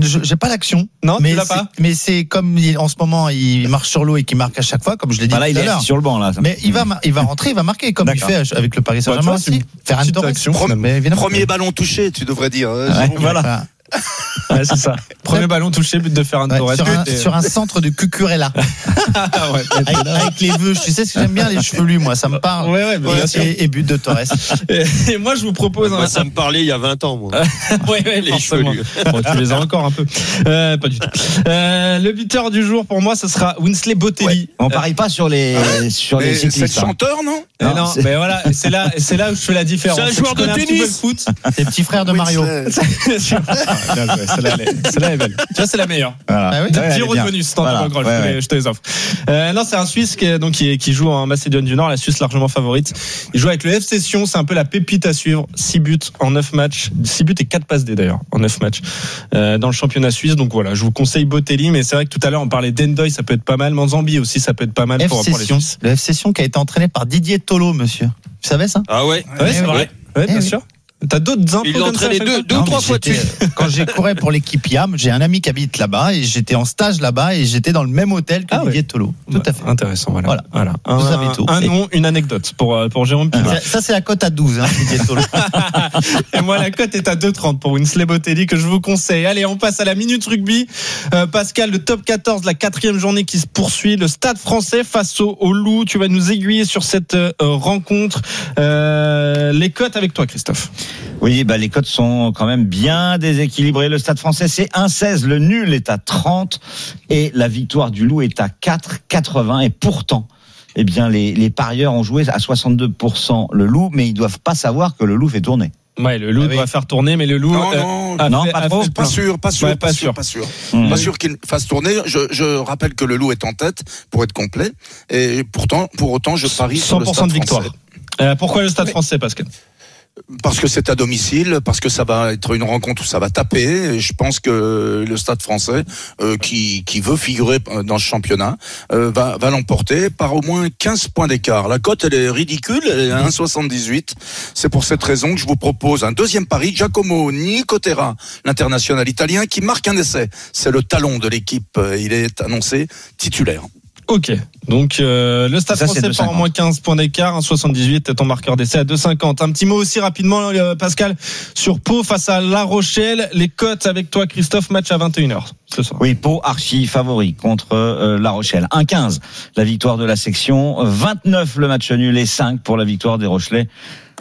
j'ai pas l'action. Non, mais tu l'as pas. Mais c'est comme en ce moment, il marche sur l'eau et qu'il marque à chaque fois, comme je l'ai dit tout à l'heure. Là, il est assis sur le banc, là. Mais il va rentrer, il va marquer, comme il fait avec le Paris Saint-Germain aussi. Faire une action. Premier ballon touché, tu devrais dire. Voilà. Ouais, c'est ça. Premier ballon touché, but de Ferran Torres. Sur un centre de Cucurella. avec les vœux, tu sais ce que j'aime bien, les chevelus, moi, ça me parle. Et but de Torres. Et moi, je vous propose. Moi, ça me parlait il y a 20 ans, moi. Les chevelus. Bon, tu les as encore un peu. Pas du tout. Le buteur du jour, pour moi, ce sera Winsley Botelli. On parie pas sur les cyclistes. C'est le chanteur, non? Non, mais voilà, c'est là où je fais la différence. C'est un joueur de tennis. C'est le petit frère de Mario. Celle-là est belle. Tu vois, c'est la meilleure. Voilà. 10 euros de bonus. Je te les offre. Non, c'est un Suisse qui joue en Macédoine du Nord. La Suisse largement favorite. Il joue avec le FC Sion. C'est un peu la pépite à suivre. 6 buts en 9 matchs. 6 buts et 4 passes D d'ailleurs en 9 matchs dans le championnat suisse. Donc voilà, je vous conseille Botelli. Mais c'est vrai que tout à l'heure on parlait d'Endoy, ça peut être pas mal. Manzambi aussi, ça peut être pas mal pour les Suisses. Le FC Sion qui a été entraîné par Didier Tolo, monsieur. Vous savez ça? Ah ouais. Ouais, c'est vrai. Ouais, bien sûr. T'as d'autres infos? Il l'a entraîné deux ou trois fois de suite. Quand j'ai couru pour l'équipe IAM, j'ai un ami qui habite là-bas et j'étais en stage là-bas et j'étais dans le même hôtel que Didier Tolo. Tout à fait. Intéressant, voilà. Vous savez tout. Un nom, une anecdote pour Jérôme Pivard. Ça, c'est la cote à 12, Didier Tolo. Et moi, la cote est à 2,30 pour Winsley Botelli que je vous conseille. Allez, on passe à la Minute Rugby. Pascal, le top 14 de la 4e journée qui se poursuit. Le Stade Français face au Loup. Tu vas nous aiguiller sur cette rencontre. Les cotes avec toi, Christophe. Oui, les cotes sont quand même bien déséquilibrées. Le Stade Français, c'est 1,16. Le nul est à 30 et la victoire du Loup est à 4,80. Et pourtant, les parieurs ont joué à 62% le Loup, mais ils doivent pas savoir que le Loup fait tourner. Ouais, le Loup doit faire tourner, mais le Loup. Pas sûr. Pas sûr qu'il fasse tourner. Je rappelle que le Loup est en tête pour être complet. Et pour autant, je parie sur le Stade 100% de victoire. Pourquoi le Stade Français, Pascal? Parce que c'est à domicile, parce que ça va être une rencontre où ça va taper. Et je pense que le Stade Français, qui veut figurer dans ce championnat, va l'emporter par au moins 15 points d'écart. La cote, elle est ridicule, elle est à 1,78. C'est pour cette raison que je vous propose un deuxième pari. Giacomo Nicotera, l'international italien, qui marque un essai. C'est le talon de l'équipe. Il est annoncé titulaire. Ok, donc le Stade Français par au moins 15 points d'écart, 1,78 ton marqueur d'essai à 2,50. Un petit mot aussi rapidement, Pascal, sur Pau face à La Rochelle. Les cotes avec toi, Christophe, match à 21h ce soir. Oui, Pau archi favori contre La Rochelle. 1,15 la victoire de la section, 29 le match nul et 5 pour la victoire des Rochelais.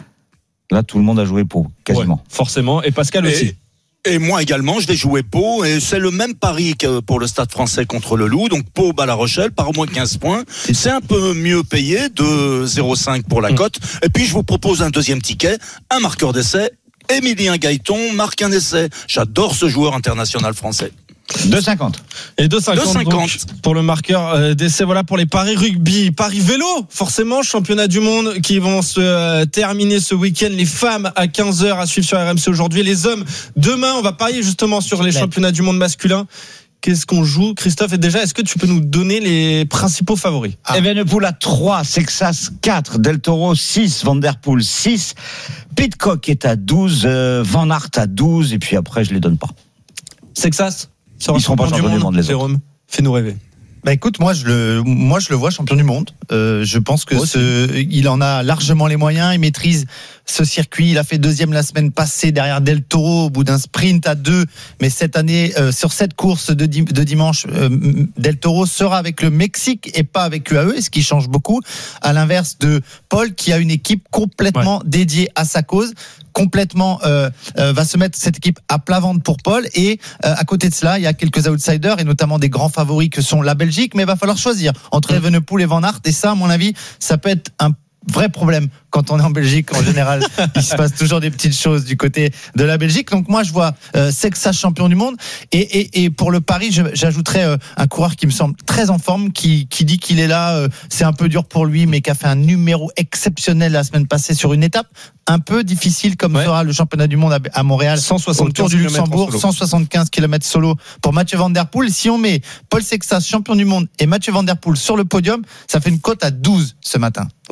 Là, tout le monde a joué Pau, quasiment. Ouais, forcément, et Pascal aussi. Et moi également, je vais jouer Pau, et c'est le même pari que pour le Stade Français contre le Loup. Donc Pau bat La Rochelle par au moins 15 points. C'est un peu mieux payé, de 0,5 pour la cote. Et puis je vous propose un deuxième ticket, un marqueur d'essai. Emilien Gaëton marque un essai. J'adore ce joueur international français. 2,50. Et 2,50 donc pour le marqueur d'essai. Voilà pour les paris rugby. Paris vélo, forcément, championnat du monde qui vont se terminer ce week-end. Les femmes à 15h à suivre sur RMC aujourd'hui. Les hommes, demain, on va parier justement sur les championnats du monde masculin. Qu'est-ce qu'on joue, Christophe? Et déjà, est-ce que tu peux nous donner les principaux favoris? Evenepoel à 3, Sexas 4, Del Toro 6, Van Der Poel 6, Pidcock est à 12, Van Aert à 12, et puis après, je les donne pas. Sexas? Ils seront pas champions du monde, les autres. Jérôme, fais-nous rêver. Écoute, moi je le vois champion du monde. Je pense que il en a largement les moyens. Il maîtrise ce circuit. Il a fait deuxième la semaine passée derrière Del Toro au bout d'un sprint à 2. Mais cette année, sur cette course de dimanche, Del Toro sera avec le Mexique et pas avec UAE, ce qui change beaucoup. À l'inverse de Paul, qui a une équipe complètement dédiée à sa cause. Complètement va se mettre cette équipe à plat ventre pour Paul, et à côté de cela il y a quelques outsiders et notamment des grands favoris que sont la Belgique, mais il va falloir choisir entre Evenepoel et Van Aert, et ça à mon avis ça peut être un vrai problème quand on est en Belgique. En général, il se passe toujours des petites choses du côté de la Belgique. Donc moi, je vois Sexas champion du monde. Et pour le pari, j'ajouterais un coureur qui me semble très en forme, qui dit qu'il est là. C'est un peu dur pour lui, mais qui a fait un numéro exceptionnel la semaine passée sur une étape un peu difficile comme sera le championnat du monde à Montréal, 175 autour du Luxembourg, 175 km solo pour Mathieu Van Der Poel. Si on met Paul Sexas champion du monde et Mathieu Van Der Poel sur le podium, ça fait une cote à 12 ce matin. Donc c'est pas mal.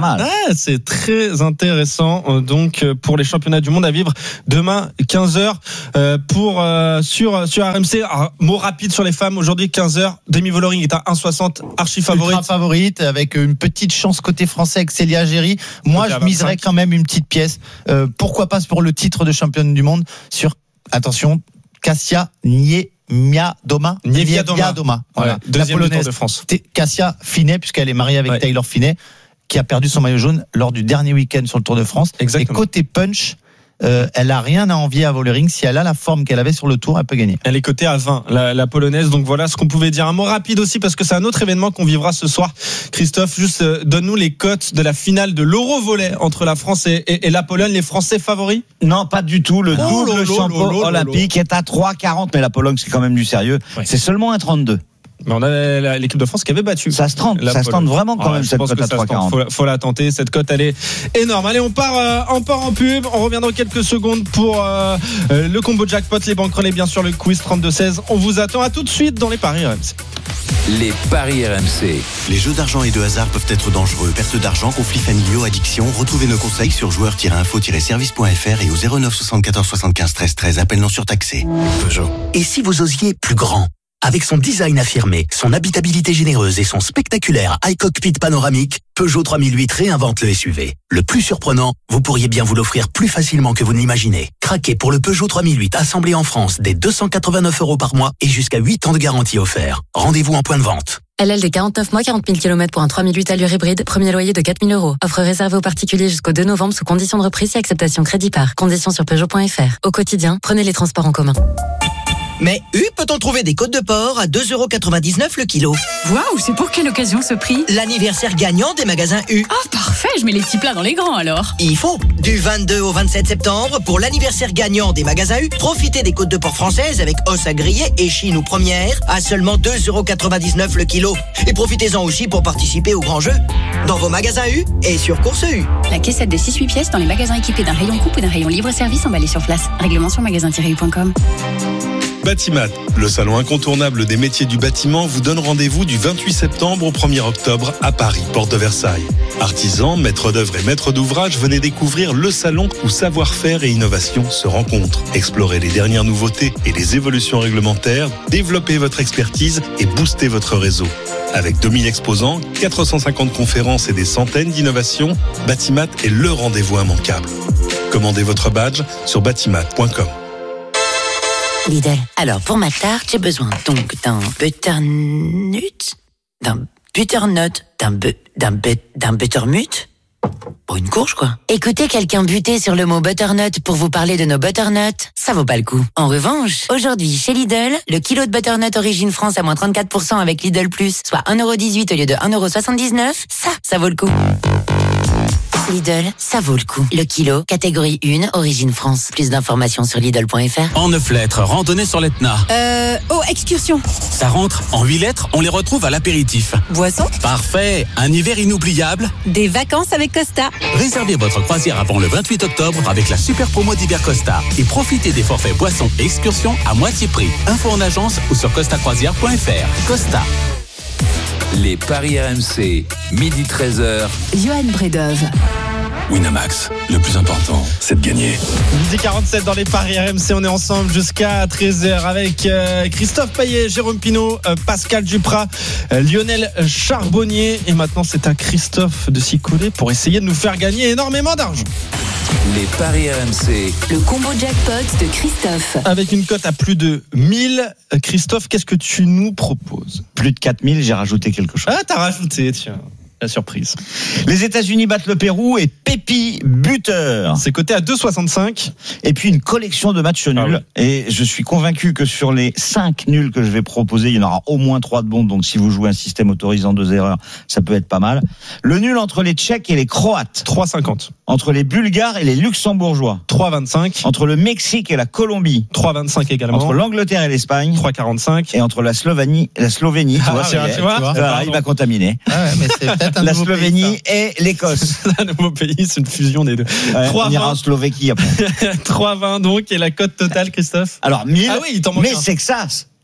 mal. Ouais, c'est très intéressant. Donc, pour les championnats du monde à vivre demain, 15h, sur RMC. Alors, mot rapide sur les femmes. Aujourd'hui, 15h. Demi Vollering est à 1,60, archi favorite. Ultra favorite, avec une petite chance côté français avec Célia Géry. Moi, je miserais quand même une petite pièce. Pourquoi pas pour le titre de championne du monde sur, attention, Kasia Niewiadoma. Voilà. Deuxième Tour de France. Kasia Finet, puisqu'elle est mariée avec Taylor Finet, qui a perdu son maillot jaune lors du dernier week-end sur le Tour de France. Exactement. Et côté punch, elle a rien à envier à Vollering. Si elle a la forme qu'elle avait sur le Tour, elle peut gagner. Elle est cotée à 20, la polonaise. Donc voilà ce qu'on pouvait dire. Un mot rapide aussi, parce que c'est un autre événement qu'on vivra ce soir. Christophe, juste donne-nous les cotes de la finale de l'Euro-volley entre la France et la Pologne. Les Français favoris? Non, pas du tout. Le double champion olympique est à 3,40, mais la Pologne, c'est quand même du sérieux. Ouais. C'est seulement un 32. Mais on a l'équipe de France qui avait battu. Ça se tente vraiment quand même cette cote à 3,40. Faut la tenter. Cette cote, elle est énorme. Allez, on part en pub. On revient dans quelques secondes pour le combo jackpot, les banques relais, bien sûr, le quiz 32-16. On vous attend. À tout de suite dans les paris RMC. Les paris RMC. Les jeux d'argent et de hasard peuvent être dangereux. Perte d'argent, conflits familiaux, addiction. Retrouvez nos conseils sur joueurs-info-service.fr et au 09 74 75 13 13. Appel non surtaxé. Peugeot. Et si vous osiez plus grand? Avec son design affirmé, son habitabilité généreuse et son spectaculaire iCockpit panoramique, Peugeot 3008 réinvente le SUV. Le plus surprenant, vous pourriez bien vous l'offrir plus facilement que vous ne l'imaginez. Craquez pour le Peugeot 3008 assemblé en France dès 289 € par mois et jusqu'à 8 ans de garantie offert. Rendez-vous en point de vente. LLD 49 mois, 40 000 km pour un 3008 allure hybride, premier loyer de 4 000 €. Offre réservée aux particuliers jusqu'au 2 novembre sous conditions de reprise et acceptation crédit par. Conditions sur Peugeot.fr. Au quotidien, prenez les transports en commun. Mais peut-on trouver des côtes de porc à 2,99 € le kilo? Waouh, c'est pour quelle occasion ce prix? L'anniversaire gagnant des magasins U. Ah, parfait, je mets les petits plats dans les grands alors. Il faut. Du 22 au 27 septembre, pour l'anniversaire gagnant des magasins U, profitez des côtes de porc françaises avec os à griller et chine ou première à seulement 2,99 € le kilo. Et profitez-en aussi pour participer au grand jeu dans vos magasins U et sur Course U. La caissette des 6-8 pièces dans les magasins équipés d'un rayon coupe ou d'un rayon libre-service emballé sur place. Règlement sur magasin-u.com. Batimat, le salon incontournable des métiers du bâtiment, vous donne rendez-vous du 28 septembre au 1er octobre à Paris, porte de Versailles. Artisans, maîtres d'œuvre et maîtres d'ouvrage, venez découvrir le salon où savoir-faire et innovation se rencontrent. Explorez les dernières nouveautés et les évolutions réglementaires, développez votre expertise et boostez votre réseau. Avec 2000 exposants, 450 conférences et des centaines d'innovations, Batimat est le rendez-vous immanquable. Commandez votre badge sur batimat.com. Lidl. Alors, pour ma tarte, j'ai besoin donc d'un butternut, d'un buttermut. Pour une courge, quoi. Écoutez quelqu'un buter sur le mot butternut pour vous parler de nos butternuts, ça vaut pas le coup. En revanche, aujourd'hui, chez Lidl, le kilo de butternut origine France à moins 34% avec Lidl Plus, soit 1,18 € au lieu de 1,79 €, ça vaut le coup. Lidl, ça vaut le coup. Le kilo, catégorie 1, origine France. Plus d'informations sur Lidl.fr. En 9 lettres, randonnée sur l'Etna. Excursion. Ça rentre. En 8 lettres, on les retrouve à l'apéritif. Boisson. Parfait. Un hiver inoubliable. Des vacances avec Costa. Réservez votre croisière avant le 28 octobre avec la super promo d'hiver Costa. Et profitez des forfaits boissons et excursions à moitié prix. Info en agence ou sur costacroisière.fr. Costa. Les paris RMC, midi 13h. Johan Bredov. Winamax, le plus important, c'est de gagner. Midi 47 dans les paris RMC, on est ensemble jusqu'à 13h avec Christophe Payet, Jérôme Pinault, Pascal Duprat, Lionel Charbonnier. Et maintenant, c'est à Christophe de s'y coller pour essayer de nous faire gagner énormément d'argent. Les paris RMC. Le combo jackpot de Christophe. Avec une cote à plus de 1000. Christophe, qu'est-ce que tu nous proposes? Plus de 4000, j'ai rajouté quelque chose. Ah, t'as rajouté, tiens. La surprise. Les États-Unis battent le Pérou et Pépi buteur. C'est coté à 2,65. Et puis une collection de matchs nuls. Et je suis convaincu que sur les 5 nuls que je vais proposer, il y en aura au moins 3 de bons. Donc si vous jouez un système autorisant 2 erreurs, ça peut être pas mal. Le nul entre les Tchèques et les Croates. 3,50. Entre les Bulgares et les Luxembourgeois. 3,25. Entre le Mexique et la Colombie. 3,25 également. Entre l'Angleterre et l'Espagne. 3,45. Et entre la Slovénie. Tu vois, il m'a contaminé. Ah ouais, mais c'est peut-être un la nouveau Slovénie pays, et l'Écosse. Un nouveau pays, c'est une fusion des deux. Ouais, on ira en Slovéquie après. 3,20 donc, et la cote totale, Christophe? Alors 1000, ah oui, il t'en manque mais un. c'est que ça.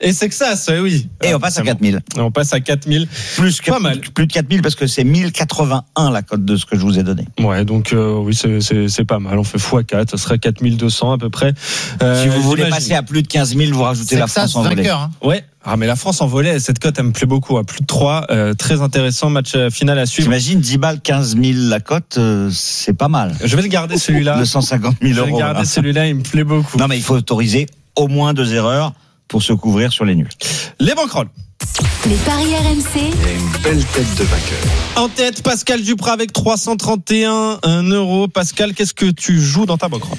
Et Sexas, oui. Et on passe à 4000. On passe à 4000. Pas mal. Plus de 4000 parce que c'est 1081 la cote de ce que je vous ai donné. Ouais, donc oui, c'est pas mal. On fait x4, ça serait 4200 à peu près. Si vous voulez passer à plus de 15 000, vous rajoutez la France en volley. Hein. Ouais. Ah, mais la France en volley, cette cote, elle me plaît beaucoup. À plus de 3, très intéressant. Match final à suivre. J'imagine 10 balles, 15 000 la cote, c'est pas mal. Je vais le garder celui-là. 250 000 euros. Je vais le garder celui-là, il me plaît beaucoup. Non, mais il faut autoriser au moins 2 erreurs pour se couvrir sur les nuls. Les banquerolles. Les paris RMC. Il y a une belle tête de vainqueur. En tête, Pascal Duprat avec 331 €. Pascal, qu'est-ce que tu joues dans ta banquerolle?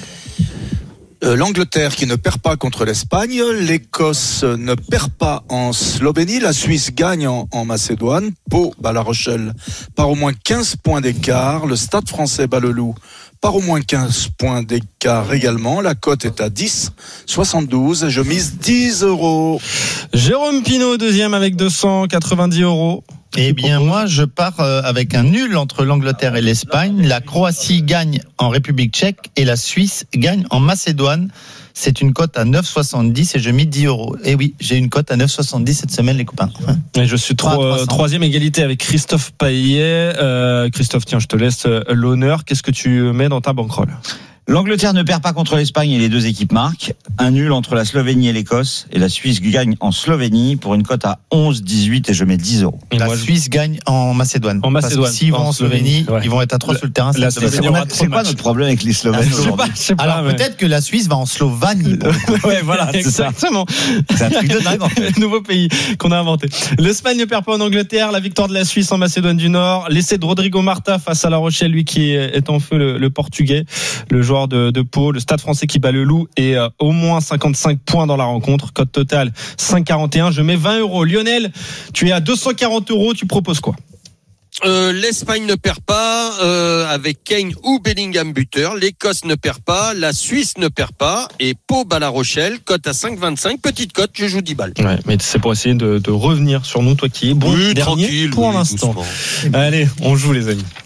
L'Angleterre qui ne perd pas contre l'Espagne, l'Écosse ne perd pas en Slovénie, la Suisse gagne en Macédoine, Pau bat La Rochelle par au moins 15 points d'écart, le Stade français bat le Loup par au moins 15 points d'écart également, la cote est à 10,72 et je mise 10 €. Jérôme Pinault, deuxième avec 290 €. Eh bien, moi, je pars avec un nul entre l'Angleterre et l'Espagne. La Croatie gagne en République tchèque et la Suisse gagne en Macédoine. C'est une cote à 9,70 et je mets 10 €. Et oui, j'ai une cote à 9,70 cette semaine, les copains. Et je suis troisième égalité avec Christophe Payet. Christophe, tiens, je te laisse l'honneur. Qu'est-ce que tu mets dans ta banquerolle? L'Angleterre ne perd pas contre l'Espagne et les deux équipes marquent. Un nul entre la Slovénie et l'Écosse. Et la Suisse gagne en Slovénie pour une cote à 11,18 et je mets 10 €. La Suisse gagne en Macédoine. En Macédoine. S'ils vont en Slovénie, ils vont être à 3 sur le terrain. C'est quoi notre problème avec les Slovènes aujourd'hui? Alors peut-être que la Suisse va en Slovanie. Ouais, voilà, c'est ça. Exactement. C'est un truc de dingue en fait. Nouveau pays qu'on a inventé. L'Espagne ne perd pas en Angleterre. La victoire de la Suisse en Macédoine du Nord. L'essai de Rodrigo Marta face à La Rochelle, lui qui est en feu, le Portugais, le joueur de Pau. Le Stade français qui bat le Loup et au moins 55 points dans la rencontre. Cote totale 5,41. Je mets 20 €. Lionel, tu es à 240 €. Tu proposes quoi? L'Espagne ne perd pas avec Kane ou Bellingham buteur. L'Écosse ne perd pas. La Suisse ne perd pas. Et Pau bat La Rochelle. Cote à 5,25. Petite cote, je joue 10 balles. Ouais, mais c'est pour essayer de revenir sur nous, toi qui es bon oui, dernier tranquille, pour l'instant. Allez, on joue les amis.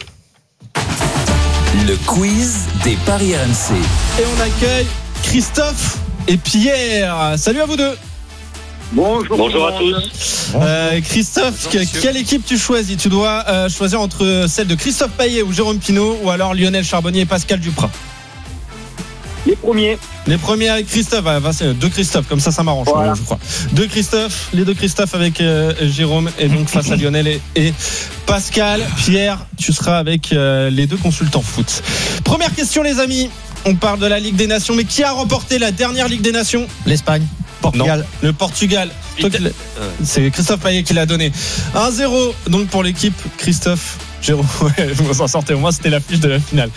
Le quiz des paris RMC. Et on accueille Christophe et Pierre. Salut à vous deux. Bonjour à tous. Christophe, quelle équipe tu choisis? Tu dois choisir entre celle de Christophe Payet ou Jérôme Pinault ou alors Lionel Charbonnier et Pascal Duprat. Les premiers avec Christophe. Deux Christophe, comme ça m'arrange, voilà. Je crois. Les deux Christophe avec Jérôme et donc face à Lionel et Pascal. Pierre, tu seras avec les deux consultants foot. Première question les amis. On parle de la Ligue des Nations, mais qui a remporté la dernière Ligue des Nations? L'Espagne. Portugal. Non, le Portugal. C'est Christophe Payet qui l'a donné. 1-0 donc pour l'équipe Christophe. Jérôme, vous en sortez au moins, c'était l'affiche de la finale.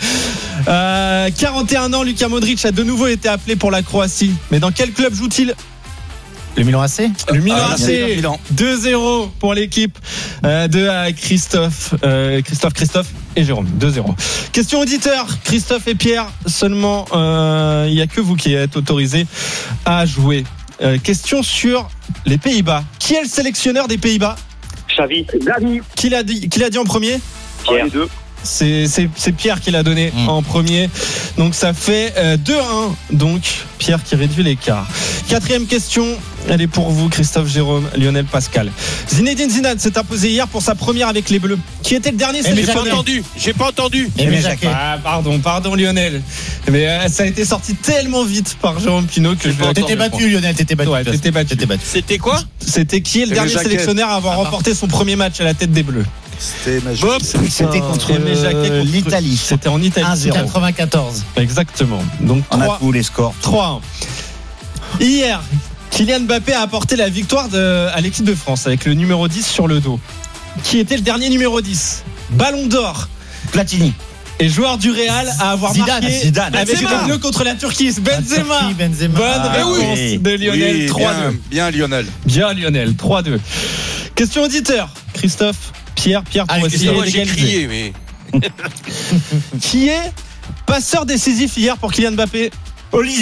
41 ans, Luka Modric a de nouveau été appelé pour la Croatie. Mais dans quel club joue-t-il? Le Milan AC. Le Milan AC. 2-0 pour l'équipe de Christophe et Jérôme. 2-0. Question auditeur, Christophe et Pierre. Seulement, il n'y a que vous qui êtes autorisés à jouer. Question sur les Pays-Bas. Qui est le sélectionneur des Pays-Bas? Xavi. Qui l'a dit en premier? Pierre. C'est Pierre qui l'a donné en premier. Donc ça fait 2-1. Donc Pierre qui réduit l'écart. Quatrième question, elle est pour vous Christophe, Jérôme, Lionel, Pascal. Zinedine Zidane s'est imposé hier pour sa première avec les Bleus. Qui était le dernier sélectionneur? J'ai pas entendu. Pardon Lionel. Mais ça a été sorti tellement vite par Jérôme Pinault que t'étais battu Lionel, t'étais battu. Ouais, t'étais battu. C'était quoi? C'était qui est le dernier sélectionneur à avoir remporté son premier match à la tête des Bleus? C'était contre l'Italie. C'était en Italie. 94. Exactement. Donc on a tous les scores. 3-1. Hier, Kylian Mbappé a apporté la victoire à l'équipe de France avec le numéro 10 sur le dos. Qui était le dernier numéro 10? Ballon d'or. Platini. Et joueur du Real à avoir marqué Zidane. avec le bleu contre la Turquie. Benzema. Bonne réponse de Lionel. 3-2. Bien Lionel. 3-2. Question auditeur. Christophe, Pierre pour essayer j'ai crié, mais... Qui est passeur décisif hier pour Kylian Mbappé? Olysée.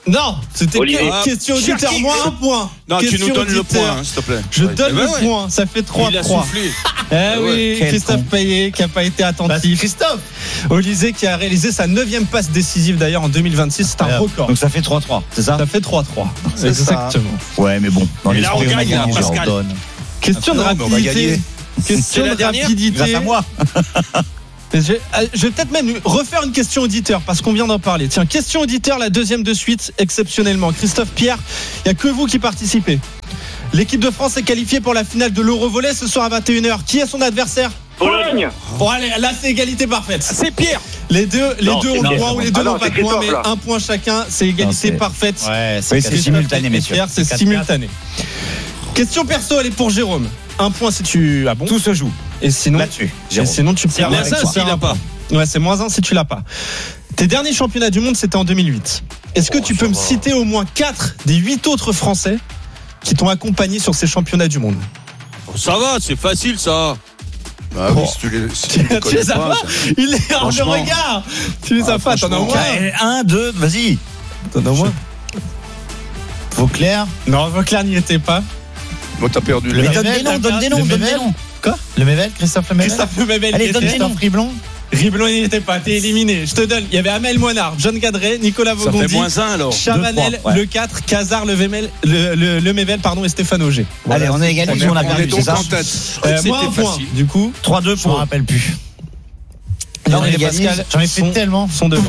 Non, c'était question auditeur, moins un point. Non, question tu nous donnes auditeur. le point, s'il te plaît. Je donne le point, ça fait 3-3. Il a soufflé. Oui, Christophe Payet qui n'a pas été attentif. Christophe Olysée qui a réalisé sa 9e passe décisive d'ailleurs en 2026, c'est un record. Donc ça fait 3-3, c'est ça? Ça fait 3-3. Exactement. Ouais, mais bon. Dans Et là, on gagne, là, Pascal. Question de rapidité. Question de rapidité. Grâce à moi. Je vais peut-être même refaire une question auditeur parce qu'on vient d'en parler. Tiens, question auditeur, la deuxième de suite, exceptionnellement. Christophe, Pierre, il n'y a que vous qui participez. L'équipe de France est qualifiée pour la finale de l'Eurovolley ce soir à 21h. Qui est son adversaire? Pologne. Bon, allez, là c'est égalité parfaite. C'est Pierre. Les deux ont le Pierre. point ou les deux n'ont pas de point, mais là. un point chacun, c'est égalité parfaite. Ouais, Oui, c'est simultané, messieurs. Pierre, c'est simultané. Question perso, elle est pour Jérôme. Un point si tu as bon. Tout se joue Et sinon, là-dessus. sinon tu perds. moins un s'il n'a pas. Ouais, c'est moins 1 si tu l'as pas. Tes derniers championnats du monde, c'était en 2008. Est-ce que tu peux me citer au moins 4 des 8 autres Français qui t'ont accompagné sur ces championnats du monde? Ça va, c'est facile ça. Ah oui, si tu les connais les as pas? Il est hors de Franchement. regard. Tu les as pas, t'en as au moins. 1, 2, vas-y. T'en as au moins. Vauclair. Non, Vauclair n'y était pas. Bon, t'as perdu. Mais donne des noms. Quoi? Le Mével, Christophe Le Mével. Christophe Lemebel Allez, y donne était. des noms. Christophe Riblon. Riblon n'y était pas, t'es éliminé. Je te donne, il y avait Amel Moinard, John Gadret, Nicolas Ça fait Vaugondi, moins 1 alors. Chavanel, 2-3, ouais. Le 4, Casar, Le Mével, et Stéphane Auger. Allez, on est égalise ou on a perdu, c'est ça? en tête. Moi un point, du coup. 3-2 Je m'en pour. rappelle plus. Lionel et égalise. Pascal J'en ai fait tellement. sont devant.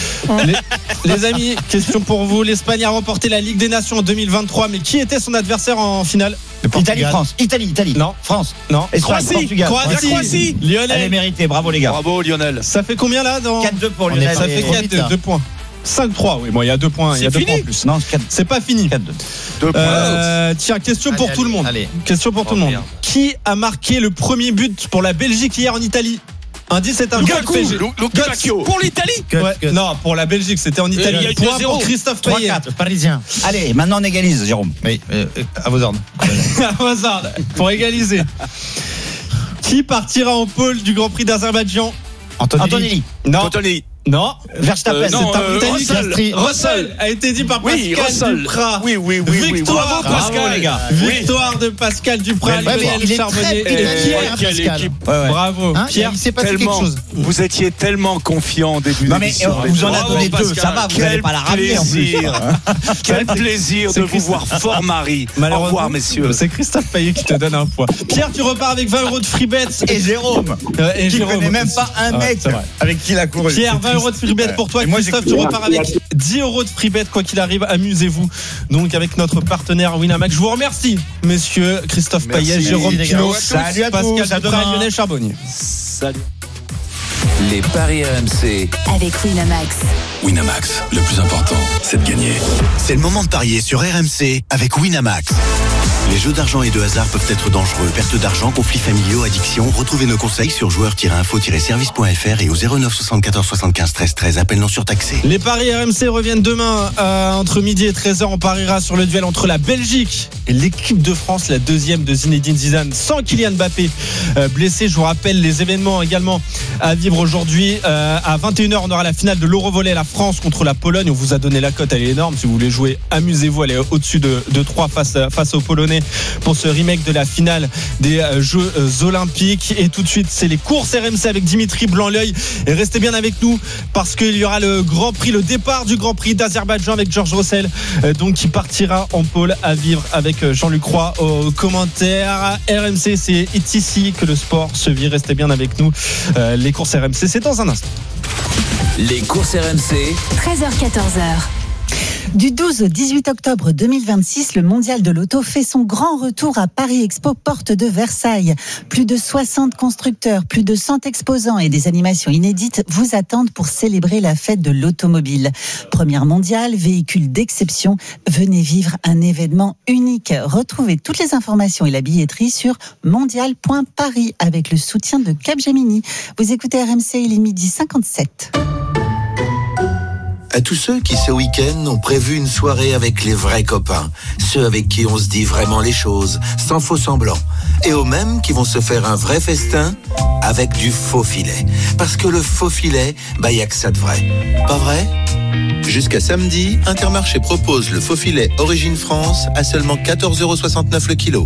Les amis, question pour vous. L'Espagne a remporté la Ligue des Nations en 2023, mais qui était son adversaire en finale? Italie, France. Italie. Non. France. Non. Espagne, Portugal. Croatie. Elle est Lionel. méritée, bravo les gars. Bravo Lionel. Ça fait combien là dans 4-2 pour On est Lionel. pas- Ça fait trop 4, vite, là. 2 points. 5-3, oui, bon, il y a 2 points. Il y a C'est 2 points en fini. plus. Non, c'est 4-2. C'est pas fini. 2 points. Tiens, question pour Allez, tout le monde. allez. Question pour tout le monde. Qui a marqué le premier but pour la Belgique hier en Italie? Indice, c'est un joueur Lukaku. PSG. Lukaku Bacchio. Pour l'Italie. Ouais, non, pour la Belgique, c'était en Italie. il y a eu Point 2-0. pour Christophe Payet. 3-4. Parisien. Allez, maintenant on égalise, Jérôme. Oui, à vos ordres. Au hasard, pour égaliser. Qui partira en pôle du Grand Prix d'Azerbaïdjan? Antonelli. Non. Anthony. Non. Verstappen. non, C'est un Britannique. Russell. Russell a été dit par Oui, Pascal Russell. Duprat. Oui. Victoire, Bravo, Pascal. les gars. Victoire de Pascal Duprat. Mais Lionel il est Charbonnier très et pénalisé, Pierre. hein, Quelle Pascal. équipe. Ouais. Bravo. Hein, Pierre. il s'est passé quelque chose. Vous étiez tellement confiant au début Non mais d'émission. on vous en a Bravo, donné 2, Pascal. ça va, vous n'allez Quel pas la ramener en plus. plaisir. Quel plaisir de vous voir fort, Marie. Au Malheureusement, revoir, messieurs. c'est Christophe Payet qui te donne un point. Pierre, tu repars avec 20 € de free bet. Et Jérôme, Et qui Jérôme. connaît même pas un Ouais, mec c'est vrai. avec qui il a couru. Pierre, 20 € de free bet pour toi. Et moi, Christophe, tu j'écoute. repars avec 10 € de free bet, quoi qu'il arrive. Amusez-vous. Donc, avec notre partenaire Winamax. Je vous remercie, messieurs Christophe Merci, Payet, Jérôme les gars. Pinault, Salut à tous, Pascal à Duprat, demain. Lionel Charbonnier. Salut. Les paris RMC. Avec Winamax. Winamax, le plus important, c'est de gagner. C'est le moment de parier sur RMC avec Winamax. Les jeux d'argent et de hasard peuvent être dangereux. Perte d'argent, conflits familiaux, addiction. Retrouvez nos conseils sur joueurs-info-service.fr et au 09 74 75 13 13. Appel non surtaxé. Les paris RMC reviennent demain entre midi et 13h. On pariera sur le duel entre la Belgique et l'équipe de France, la deuxième de Zinedine Zidane, sans Kylian Mbappé blessé. Je vous rappelle les événements également à vivre aujourd'hui. À 21h, on aura la finale de l'Eurovolley, la France contre la Pologne. On vous a donné la cote, elle est énorme. Si vous voulez jouer, amusez-vous, elle est au-dessus de 3 face aux Polonais pour ce remake de la finale des Jeux Olympiques. Et tout de suite, c'est les courses RMC avec Dimitri Blanc-L'œil. Et restez bien avec nous parce qu'il y aura le Grand Prix, le départ du Grand Prix d'Azerbaïdjan avec Georges Russell, donc qui partira en pôle à vivre avec Jean-Luc Roy au commentaire. RMC, c'est ici que le sport se vit. Restez bien avec nous. Les courses RMC, c'est dans un instant. Les courses RMC. 13h-14h. Du 12 au 18 octobre 2026, le Mondial de l'Auto fait son grand retour à Paris Expo, porte de Versailles. Plus de 60 constructeurs, plus de 100 exposants et des animations inédites vous attendent pour célébrer la fête de l'automobile. Première mondiale, véhicule d'exception, venez vivre un événement unique. Retrouvez toutes les informations et la billetterie sur mondial.paris avec le soutien de Capgemini. Vous écoutez RMC, il est midi 57. À tous ceux qui, ce week-end, ont prévu une soirée avec les vrais copains, ceux avec qui on se dit vraiment les choses, sans faux semblant, et aux mêmes qui vont se faire un vrai festin avec du faux filet. Parce que le faux filet, y a que ça de vrai. Pas vrai ? Jusqu'à samedi, Intermarché propose le faux filet Origine France à seulement 14,69€ le kilo.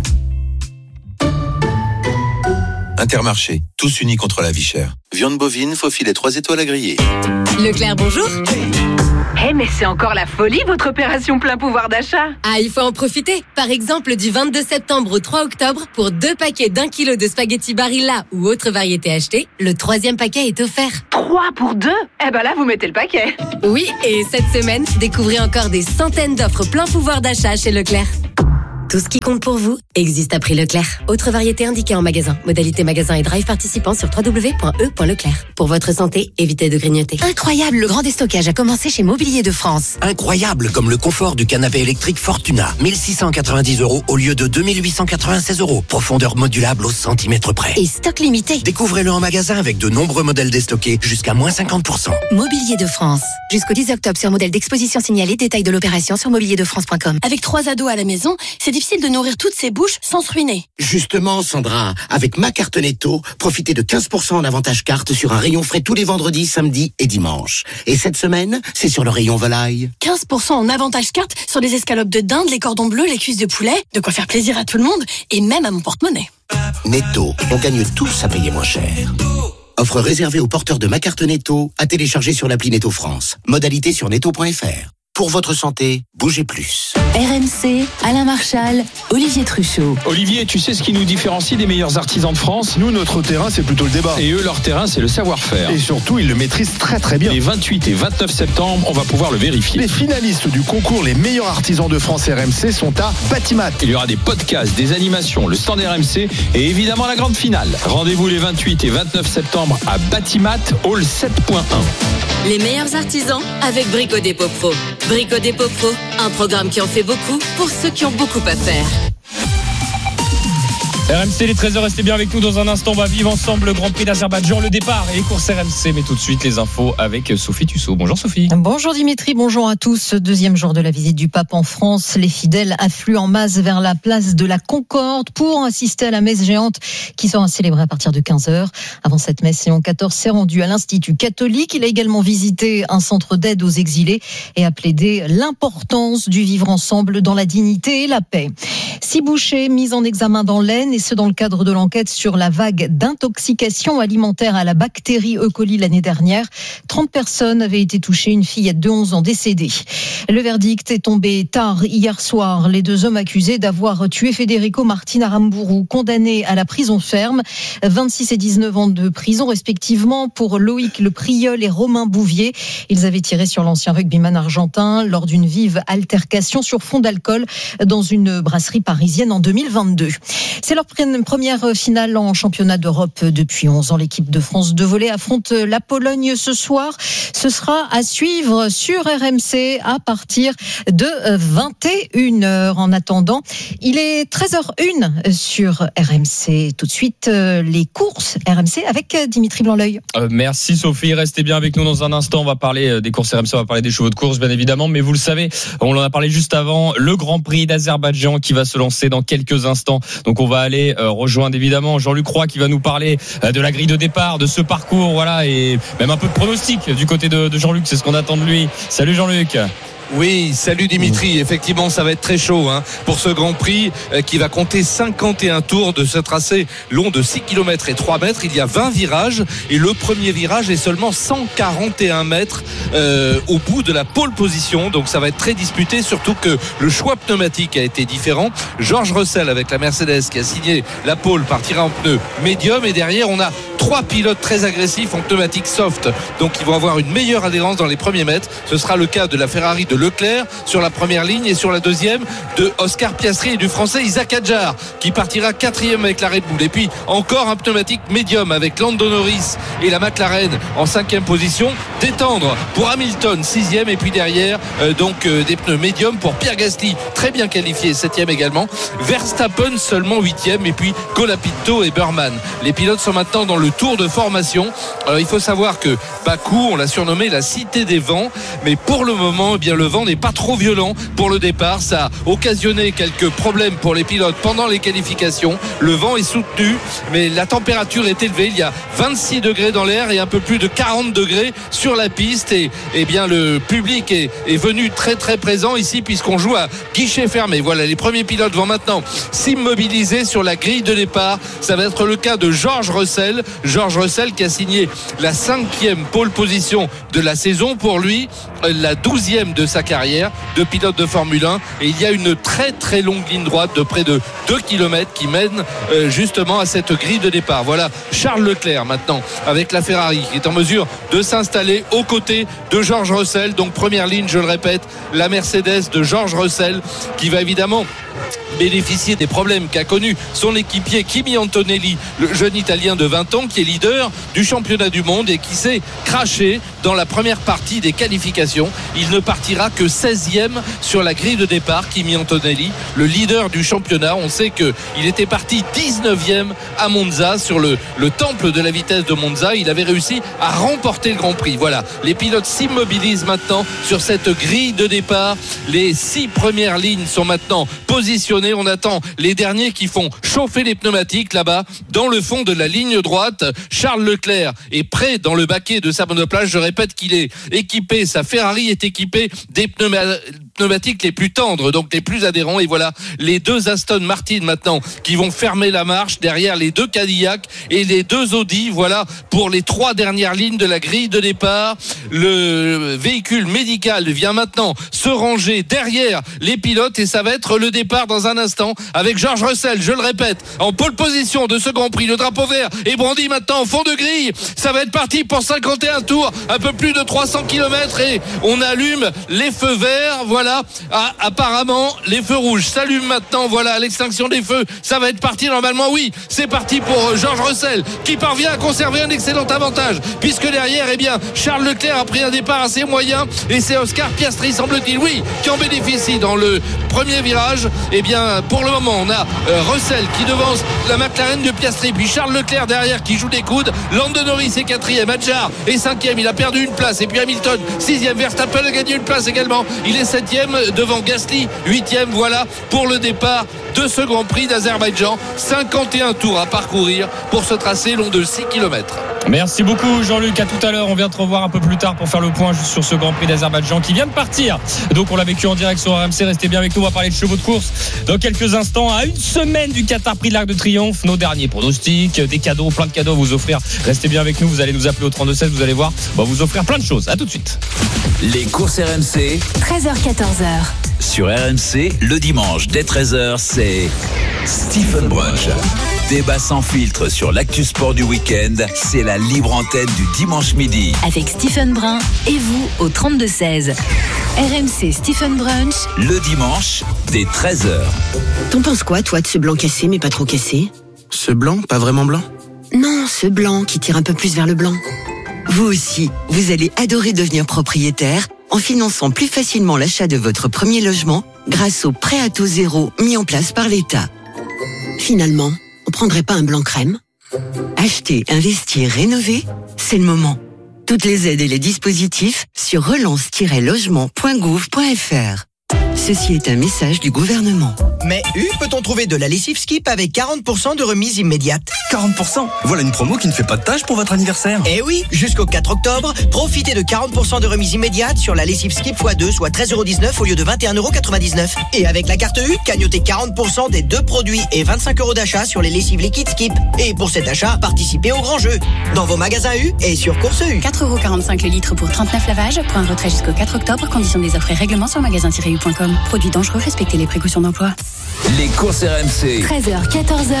Intermarché, tous unis contre la vie chère. Viande bovine, faux filet 3 étoiles à griller. Leclerc, bonjour. Mais c'est encore la folie, votre opération plein pouvoir d'achat. Ah, il faut en profiter. Par exemple, du 22 septembre au 3 octobre, pour 2 paquets d'1 kilo de spaghettis Barilla ou autre variété achetée, le 3e paquet est offert. 3 pour 2 ? Là, vous mettez le paquet. Oui, et cette semaine, découvrez encore des centaines d'offres plein pouvoir d'achat chez Leclerc. Tout ce qui compte pour vous existe à prix Leclerc. Autre variété indiquée en magasin. Modalité magasin et drive participant sur www.e.leclerc. Pour votre santé, évitez de grignoter. Incroyable, le grand déstockage a commencé chez Mobilier de France. Incroyable, comme le confort du canapé électrique Fortuna. 1690€ au lieu de 2896€. Profondeur modulable au centimètre près. Et stock limité. Découvrez-le en magasin avec de nombreux modèles déstockés jusqu'à moins 50%. Mobilier de France. Jusqu'au 10 octobre sur modèle d'exposition signalé. Détail de l'opération sur mobilierdefrance.com. Avec 3 ados à la maison, c'est difficile de nourrir toutes ces bouches sans se ruiner. Justement, Sandra, avec ma carte Netto, profitez de 15% en avantage carte sur un rayon frais tous les vendredis, samedis et dimanches. Et cette semaine, c'est sur le rayon volaille. 15% en avantage carte sur les escalopes de dinde, les cordons bleus, les cuisses de poulet. De quoi faire plaisir à tout le monde et même à mon porte-monnaie. Netto, on gagne tous à payer moins cher. Offre réservée aux porteurs de ma carte Netto à télécharger sur l'appli Netto France. Modalité sur netto.fr. Pour votre santé, bougez plus. RMC, Alain Marchal, Olivier Truchot. Olivier, tu sais ce qui nous différencie des meilleurs artisans de France ? Nous, notre terrain, c'est plutôt le débat. Et eux, leur terrain, c'est le savoir-faire. Et surtout, ils le maîtrisent très très bien. Les 28 et 29 septembre, on va pouvoir le vérifier. Les finalistes du concours Les meilleurs artisans de France RMC sont à Batimat. Il y aura des podcasts, des animations, le stand RMC et évidemment la grande finale. Rendez-vous les 28 et 29 septembre à Batimat, hall 7.1. Les meilleurs artisans avec Brico Dépôt Pro. Brico Dépôt Pro, un programme qui en fait beaucoup pour ceux qui ont beaucoup à faire. RMC, les 13h, restez bien avec nous. Dans un instant, on va vivre ensemble le Grand Prix d'Azerbaïdjan, le départ et les courses RMC. Mais tout de suite, les infos avec Sophie Tussaud. Bonjour Sophie. Bonjour Dimitri, bonjour à tous. Deuxième jour de la visite du pape en France. Les fidèles affluent en masse vers la place de la Concorde pour assister à la messe géante qui sera célébrée à partir de 15h. Avant cette messe, Léon XIV s'est rendu à l'Institut catholique. Il a également visité un centre d'aide aux exilés et a plaidé l'importance du vivre ensemble dans la dignité et la paix. 6 bouchers mis en examen dans l'Aisne, et ce dans le cadre de l'enquête sur la vague d'intoxication alimentaire à la bactérie E. coli l'année dernière. 30 personnes avaient été touchées, une fillette de 11 ans décédée. Le verdict est tombé tard hier soir. Les 2 hommes accusés d'avoir tué Federico Martin Aramburu, condamnés à la prison ferme, 26 et 19 ans de prison respectivement pour Loïc Le Priol et Romain Bouvier. Ils avaient tiré sur l'ancien rugbyman argentin lors d'une vive altercation sur fond d'alcool dans une brasserie parisienne en 2022. C'est leur première finale en championnat d'Europe depuis 11 ans. L'équipe de France de volley affronte la Pologne ce soir. Ce sera à suivre sur RMC à partir de 21h. En attendant, il est 13h01 sur RMC. Tout de suite, les courses RMC avec Dimitri Blanc-L'Oeil. Merci Sophie, restez bien avec nous dans un instant. On va parler des courses RMC, on va parler des chevaux de course bien évidemment, mais vous le savez, on en a parlé juste avant, le Grand Prix d'Azerbaïdjan qui va se lancer dans quelques instants. Donc on va aller rejoindre évidemment Jean-Luc Roy qui va nous parler de la grille de départ, de ce parcours, voilà, et même un peu de pronostic du côté de Jean-Luc, c'est ce qu'on attend de lui. Salut Jean-Luc. Oui, salut Dimitri. Effectivement, ça va être très chaud pour ce Grand Prix qui va compter 51 tours de ce tracé long de 6 km et 3 mètres. Il y a 20 virages et le premier virage est seulement 141 mètres au bout de la pole position. Donc ça va être très disputé, surtout que le choix pneumatique a été différent. Georges Russell avec la Mercedes qui a signé la pole partira en pneu médium et derrière on a 3 pilotes très agressifs en pneumatique soft. Donc ils vont avoir une meilleure adhérence dans les premiers mètres. Ce sera le cas de la Ferrari de Leclerc sur la première ligne et sur la deuxième de Oscar Piastri et du français Isaac Hadjar qui partira 4e avec la Red Bull. Et puis encore un pneumatique médium avec Lando Norris et la McLaren en 5e position. Détendre pour Hamilton 6e et puis derrière des pneus médiums pour Pierre Gasly très bien qualifié 7e également. Verstappen seulement 8e et puis Colapinto et Burman. Les pilotes sont maintenant dans le tour de formation. Alors, il faut savoir que Bakou, on l'a surnommé la cité des vents, mais pour le moment, eh bien, le vent n'est pas trop violent pour le départ. Ça a occasionné quelques problèmes pour les pilotes pendant les qualifications. Le vent est soutenu, mais la température est élevée. Il y a 26 degrés dans l'air et un peu plus de 40 degrés sur la piste. Et eh bien, le public est venu très très présent ici puisqu'on joue à guichet fermé. Voilà, les premiers pilotes vont maintenant s'immobiliser sur la grille de départ. Ça va être le cas de George Russell. George Russell qui a signé la 5e pole position de la saison pour lui, la 12e de sa carrière de pilote de Formule 1. Et il y a une très très longue ligne droite de près de 2 km qui mène justement à cette grille de départ. Voilà Charles Leclerc maintenant avec la Ferrari qui est en mesure de s'installer aux côtés de George Russell. Donc première ligne, je le répète, la Mercedes de George Russell qui va évidemment bénéficier des problèmes qu'a connu son équipier Kimi Antonelli, le jeune Italien de 20 ans qui est leader du championnat du monde et qui s'est craché dans la première partie des qualifications. Il ne partira que 16e sur la grille de départ. Kimi Antonelli, le leader du championnat, on sait qu'il était parti 19e à Monza sur le temple de la vitesse de Monza. Il avait réussi à remporter le Grand Prix. Voilà, les pilotes s'immobilisent maintenant sur cette grille de départ. Les 6 premières lignes sont maintenant positionnées. On attend les derniers qui font chauffer les pneumatiques là-bas dans le fond de la ligne droite. Charles Leclerc est prêt dans le baquet de sa monoplace. Je répète qu'il est équipé, sa Ferrari est équipée des pneumatiques les plus tendres, donc les plus adhérents. Et voilà les 2 Aston Martin maintenant qui vont fermer la marche derrière les 2 Cadillac et les 2 Audi. Voilà pour les 3 dernières lignes de la grille de départ. Le véhicule médical vient maintenant se ranger derrière les pilotes et ça va être le départ dans un instant avec George Russell, je le répète, en pole position de ce Grand Prix. Le drapeau vert est brandi maintenant au fond de grille. Ça va être parti pour 51 tours, un peu plus de 300 km et on allume les feux verts. Voilà, apparemment les feux rouges s'allument maintenant. Voilà, à l'extinction des feux, ça va être parti normalement. Oui, c'est parti pour George Russell qui parvient à conserver un excellent avantage puisque derrière, eh bien, Charles Leclerc a pris un départ assez moyen et c'est Oscar Piastri, semble-t-il, oui, qui en bénéficie dans le premier virage. Eh bien, pour le moment, on a Russell qui devance la McLaren de Piastri, puis Charles Leclerc derrière qui joue des coudes. Lando Norris est 4e, Hadjar est 5e, il a perdu une place, et puis Hamilton 6e, Verstappen a gagné une place également, il est 7e devant Gasly 8e. Voilà pour le départ de ce Grand Prix d'Azerbaïdjan. 51 tours à parcourir pour ce tracé long de 6 km. Merci beaucoup Jean-Luc, à tout à l'heure. On vient te revoir un peu plus tard pour faire le point juste sur ce Grand Prix d'Azerbaïdjan qui vient de partir. Donc on l'a vécu en direct sur RMC, restez bien avec nous, on va parler de chevaux de course dans quelques instants. À une semaine du Qatar Prix de l'Arc de Triomphe, nos derniers pronostics, des cadeaux, plein de cadeaux à vous offrir. Restez bien avec nous, vous allez nous appeler au 32-16, vous allez voir, on va vous offrir plein de choses. À tout de suite. Les courses RMC 13h-14h. sur RMC, le dimanche dès 13h, c'est Stephen Brunch. Débat sans filtre sur l'actu sport du week-end, c'est la libre antenne du dimanche midi. Avec Stephen Brun et vous au 32-16. RMC Stephen Brunch. Le dimanche dès 13h. T'en penses quoi, toi, de ce blanc cassé mais pas trop cassé? Ce blanc, pas vraiment blanc? Non, ce blanc qui tire un peu plus vers le blanc. Vous aussi, vous allez adorer devenir propriétaire en finançant plus facilement l'achat de votre premier logement grâce au prêt à taux zéro mis en place par l'État. Finalement, on prendrait pas un blanc crème? Acheter, investir, rénover, c'est le moment. Toutes les aides et les dispositifs sur relance-logement.gouv.fr. Ceci est un message du gouvernement. Mais peut-on trouver de la lessive Skip avec 40% de remise immédiate? 40%? Voilà une promo qui ne fait pas de tâche pour votre anniversaire. Eh oui, jusqu'au 4 octobre, profitez de 40% de remise immédiate sur la lessive Skip x2, soit 13,19€ au lieu de 21,99€. Et avec la carte U, cagnotez 40% des 2 produits et 25€ d'achat sur les lessives liquides Skip. Et pour cet achat, participez au grand jeu. Dans vos magasins U et sur Course U. 4,45€ le litre pour 39 lavages. Pour un retrait jusqu'au 4 octobre, conditions des offres et règlements sur magasin-u.com. Produits dangereux, respectez les précautions d'emploi. Les courses RMC. 13h, 14h.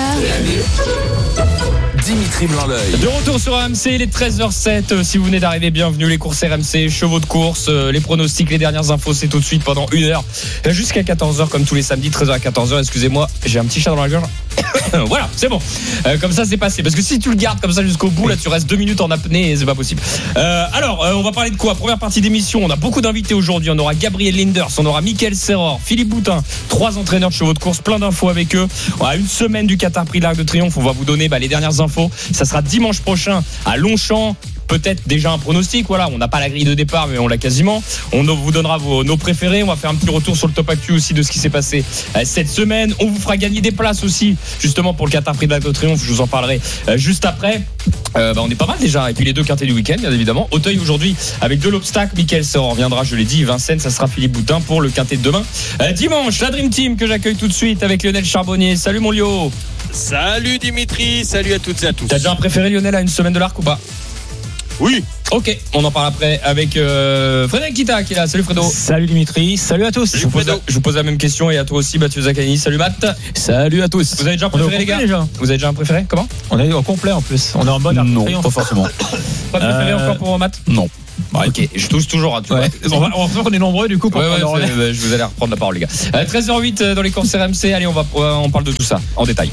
Dimitri Blanc-L'Oeil. De retour sur RMC, il est 13h07. Si vous venez d'arriver, bienvenue. Les courses RMC, chevaux de course, les pronostics, les dernières infos, c'est tout de suite pendant 1 heure jusqu'à 14h, comme tous les samedis, 13h à 14h. Excusez-moi, j'ai un petit chat dans la gorge. Voilà, c'est bon. Comme ça, c'est passé. Parce que si tu le gardes comme ça jusqu'au bout, là, tu restes 2 minutes en apnée et c'est pas possible. Alors, on va parler de quoi? Première partie d'émission. On a beaucoup d'invités aujourd'hui. On aura Gabriel Linders, on aura Mickaël Serror, Philippe Boutin, 3 entraîneurs de chevaux de course, plein d'infos avec eux. On a une semaine du Qatar Prix de l'Arc de Triomphe. On va vous donner les dernières infos. Ça sera dimanche prochain à Longchamp. Peut-être déjà un pronostic, voilà, on n'a pas la grille de départ mais on l'a quasiment. On vous donnera nos préférés, on va faire un petit retour sur le top actu aussi de ce qui s'est passé cette semaine. On vous fera gagner des places aussi justement pour le Qatar Prix de l'Arc de Triomphe, je vous en parlerai juste après. On est pas mal déjà, et puis les 2 quintés du week-end bien évidemment. Auteuil aujourd'hui avec de l'obstacle, Mickaël Serror reviendra, je l'ai dit, Vincennes, ça sera Philippe Boutin pour le quintet de demain. Dimanche, la Dream Team que j'accueille tout de suite avec Lionel Charbonnier. Salut mon Lio. Salut Dimitri, salut à toutes et à tous. T'as déjà un préféré Lionel à une semaine de l'Arc ou pas? Oui. Ok, on en parle après avec Frédéric Kita qui est là. Salut Fredo. Salut Dimitri, salut à tous. Je vous pose la même question et à toi aussi Mathieu Zaccani. Salut Matt. Salut à tous. Vous avez déjà un préféré les gars Vous avez déjà un préféré? Comment? On est au complet en plus. On est en mode non, pas forcément. Pas de préféré encore pour Matt? Non. Ok, je touche toujours. On va on est nombreux du coup pour je vous allez reprendre la parole les gars. 13h08 dans les courses RMC. Allez, on parle de tout ça en détail.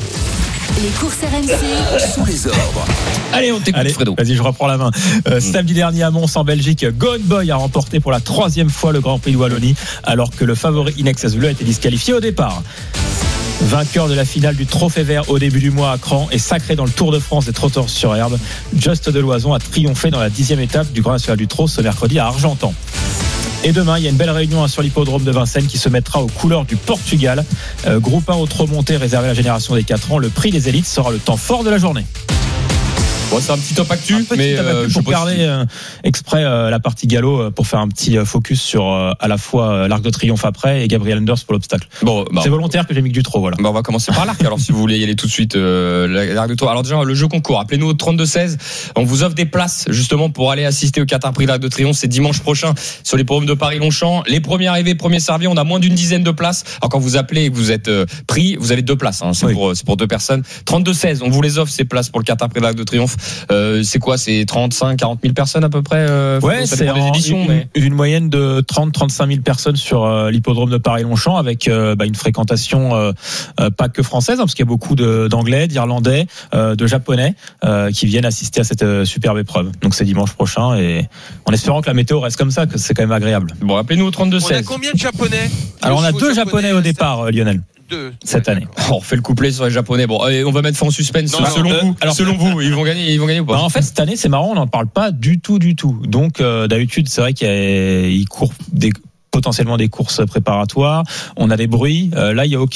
Les courses RMC sous les ordres. Allez, on t'écoute Fredo. Vas-y, je reprends la main. Samedi dernier à Mons en Belgique, Gone Boy a remporté pour la 3e fois le Grand Prix de Wallonie, alors que le favori Inex Azula a été disqualifié au départ. Vainqueur de la finale du Trophée Vert au début du mois à Cran et sacré dans le Tour de France des trotteurs sur herbe, Just Deloison a triomphé dans la 10e étape du Grand National du Trot ce mercredi à Argentan. Et demain, il y a une belle réunion sur l'hippodrome de Vincennes qui se mettra aux couleurs du Portugal. Groupe 1 au trot monté réservé à la génération des 4 ans. Le prix des élites sera le temps fort de la journée. Bon, c'est un petit top actu, mais je pour garder exprès la partie galop pour faire un petit focus sur à la fois l'Arc de Triomphe après et Gabriel Linders pour l'obstacle. Bon, c'est volontaire que j'ai mis que du trot, voilà. On va commencer par l'Arc. Alors si vous voulez y aller tout de suite, l'Arc de Triomphe. Alors déjà le jeu concours. Appelez-nous au 32-16. On vous offre des places justement pour aller assister au Qatar Prix de l'Arc de Triomphe. C'est dimanche prochain sur les programmes de Paris-Longchamp. Les premiers arrivés, premiers servis. On a moins d'une dizaine de places. Alors quand vous appelez et que vous êtes pris, vous avez 2 places. Hein. C'est pour 2 personnes. 32-16. On vous les offre ces places pour le Qatar Prix de l'Arc de Triomphe. C'est quoi? C'est 35, 40 000 personnes à peu près c'est une moyenne de 30-35 000 personnes sur l'hippodrome de Paris-Longchamp avec une fréquentation pas que française, parce qu'il y a beaucoup d'Anglais, d'Irlandais, de Japonais qui viennent assister à cette superbe épreuve. Donc c'est dimanche prochain et en espérant que la météo reste comme ça, que c'est quand même agréable. Bon, appelez-nous au 32-16. On a combien de Japonais? Alors on a 2 Japonais au départ, Lionel. Cette année. On refait le couplet sur les Japonais. Bon, on va mettre fin au suspense. Selon vous, ils vont gagner ou pas? En fait, cette année, c'est marrant, on n'en parle pas du tout. Donc, d'habitude, c'est vrai qu'il court potentiellement des courses préparatoires. On a des bruits. Là, il y a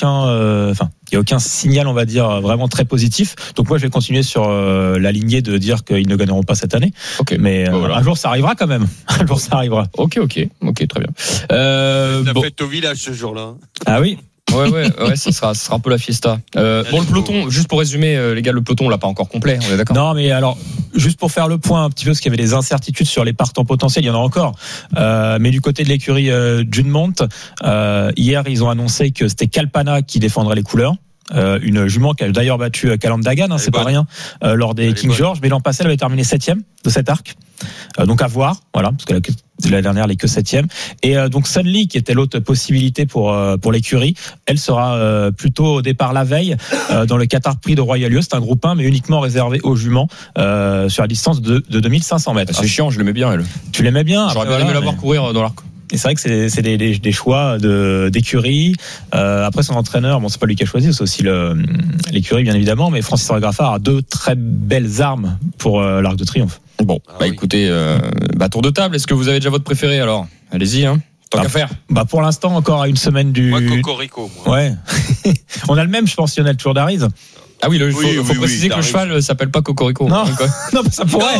aucun signal, on va dire, vraiment très positif. Donc moi, je vais continuer sur la lignée de dire qu'ils ne gagneront pas cette année. Okay. Mais voilà. Un jour, ça arrivera quand même. Un jour, ça arrivera. Ok, très bien. La fête au village ce jour-là. Ah oui. Ouais, ça sera un peu la fiesta. Bon, le peloton, juste pour résumer, les gars, le peloton, on l'a pas encore complet, on est d'accord? Non, mais alors, juste pour faire le point un petit peu, parce qu'il y avait des incertitudes sur les partants potentiels, il y en a encore. Mais du côté de l'écurie Judmont, hier, ils ont annoncé que c'était Kalpana qui défendrait les couleurs. Une jument qui a d'ailleurs battu Calandre Dagan, c'est pas rien, lors des King George, mais l'an passé elle avait terminé 7e de cet arc, donc à voir, voilà, parce que la dernière elle est que 7e, et donc Sunly qui était l'autre possibilité pour l'écurie, elle sera plutôt au départ la veille dans le Qatar Prix de Royal-Lieu. C'est un groupe 1 mais uniquement réservé aux juments sur la distance de 2500 mètres. C'est chiant, je l'aimais bien elle. Tu l'aimais bien? J'aurais bien aimé la voir courir dans l'arc. Et c'est vrai que c'est des choix d'écurie. Après son entraîneur, bon c'est pas lui qui a choisi, c'est aussi l'écurie bien évidemment, mais Francis Graffard a 2 très belles armes pour l'Arc de Triomphe. Bon, écoutez, tour de table. Est-ce que vous avez déjà votre préféré alors? Allez-y, hein. Tant qu'à faire. Pour l'instant encore à une semaine du. Moi Cocorico. Ouais. On a le même, je pense, Lionel, toujours d'Arise. Ah oui, faut préciser que le cheval s'appelle pas Cocorico. Non, non, ça pourrait.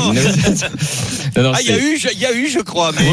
Il y a eu, je crois. Mais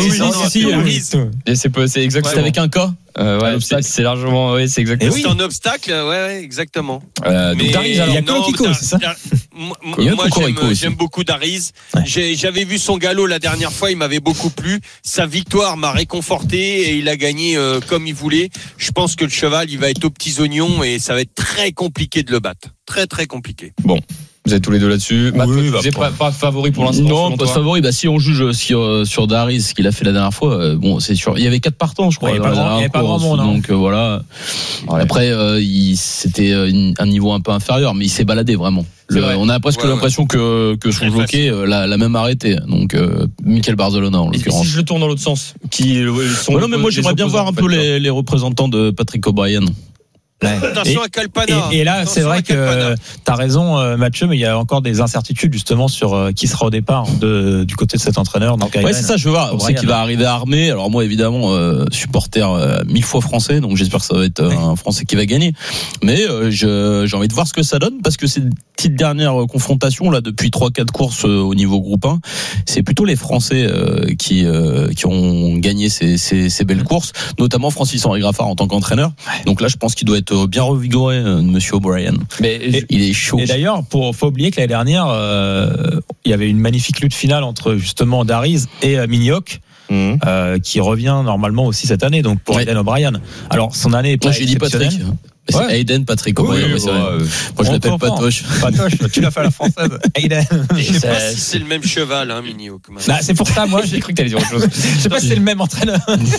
c'est exact. C'est avec un K. C'est largement, c'est exactement. C'est un obstacle, exactement. Donc Dariz, alors. Il y a Cocorico, c'est ça? Moi, j'aime beaucoup Dariz. J'avais vu son galop la dernière fois, il m'avait beaucoup plu. Sa victoire m'a réconforté et il a gagné comme il voulait. Je pense que le cheval, il va être aux petits oignons et ça va être très compliqué de le battre. Très, très compliqué. Bon. Vous êtes tous les deux là-dessus. Vous n'êtes pas favori pour l'instant? Non, pas favori. Si on juge sur Daris, ce qu'il a fait la dernière fois, bon, c'est sûr. Il y avait 4 partants, je crois. Il n'y avait pas grand monde. Donc voilà. Après, c'était un niveau un peu inférieur, mais il s'est baladé vraiment. On a presque l'impression que son jockey l'a même arrêté. Donc Michael Barzolona en l'occurrence. Si je le tourne dans l'autre sens, non, mais moi j'aimerais bien voir un peu les représentants de Patrick O'Brien. Attention à Kalpana. Et là, c'est vrai que tu as raison, Mathieu, mais il y a encore des incertitudes justement sur qui sera au départ du côté de cet entraîneur. Donc, c'est ça, je veux voir. On sait qu'il va arriver armé. Alors moi, évidemment, supporter 1000 fois français, donc j'espère que ça va être un Français qui va gagner. Mais j'ai envie de voir ce que ça donne, parce que ces petites dernières confrontations là depuis 3-4 courses au niveau groupe 1, c'est plutôt les Français qui ont gagné ces belles courses, notamment Francis-Henri Graffard en tant qu'entraîneur. Donc là, je pense qu'il doit être bien revigoré, Monsieur O'Brien. Mais il est chaud. Et d'ailleurs, faut oublier que l'année dernière, il y avait une magnifique lutte finale entre justement Daris et Mignoc. Qui revient normalement aussi cette année, donc pour Aidan O'Brien. Alors son année est pas exceptionnelle. C'est Aiden Patrick O'Brien. Moi je l'appelle Patoche. Patoche, tu l'as fait à la française. Aiden. Je sais pas si c'est le même cheval, Mignoc. C'est pour ça, moi j'ai cru que t'allais dire autre chose. Je sais pas si c'est le même entraîneur.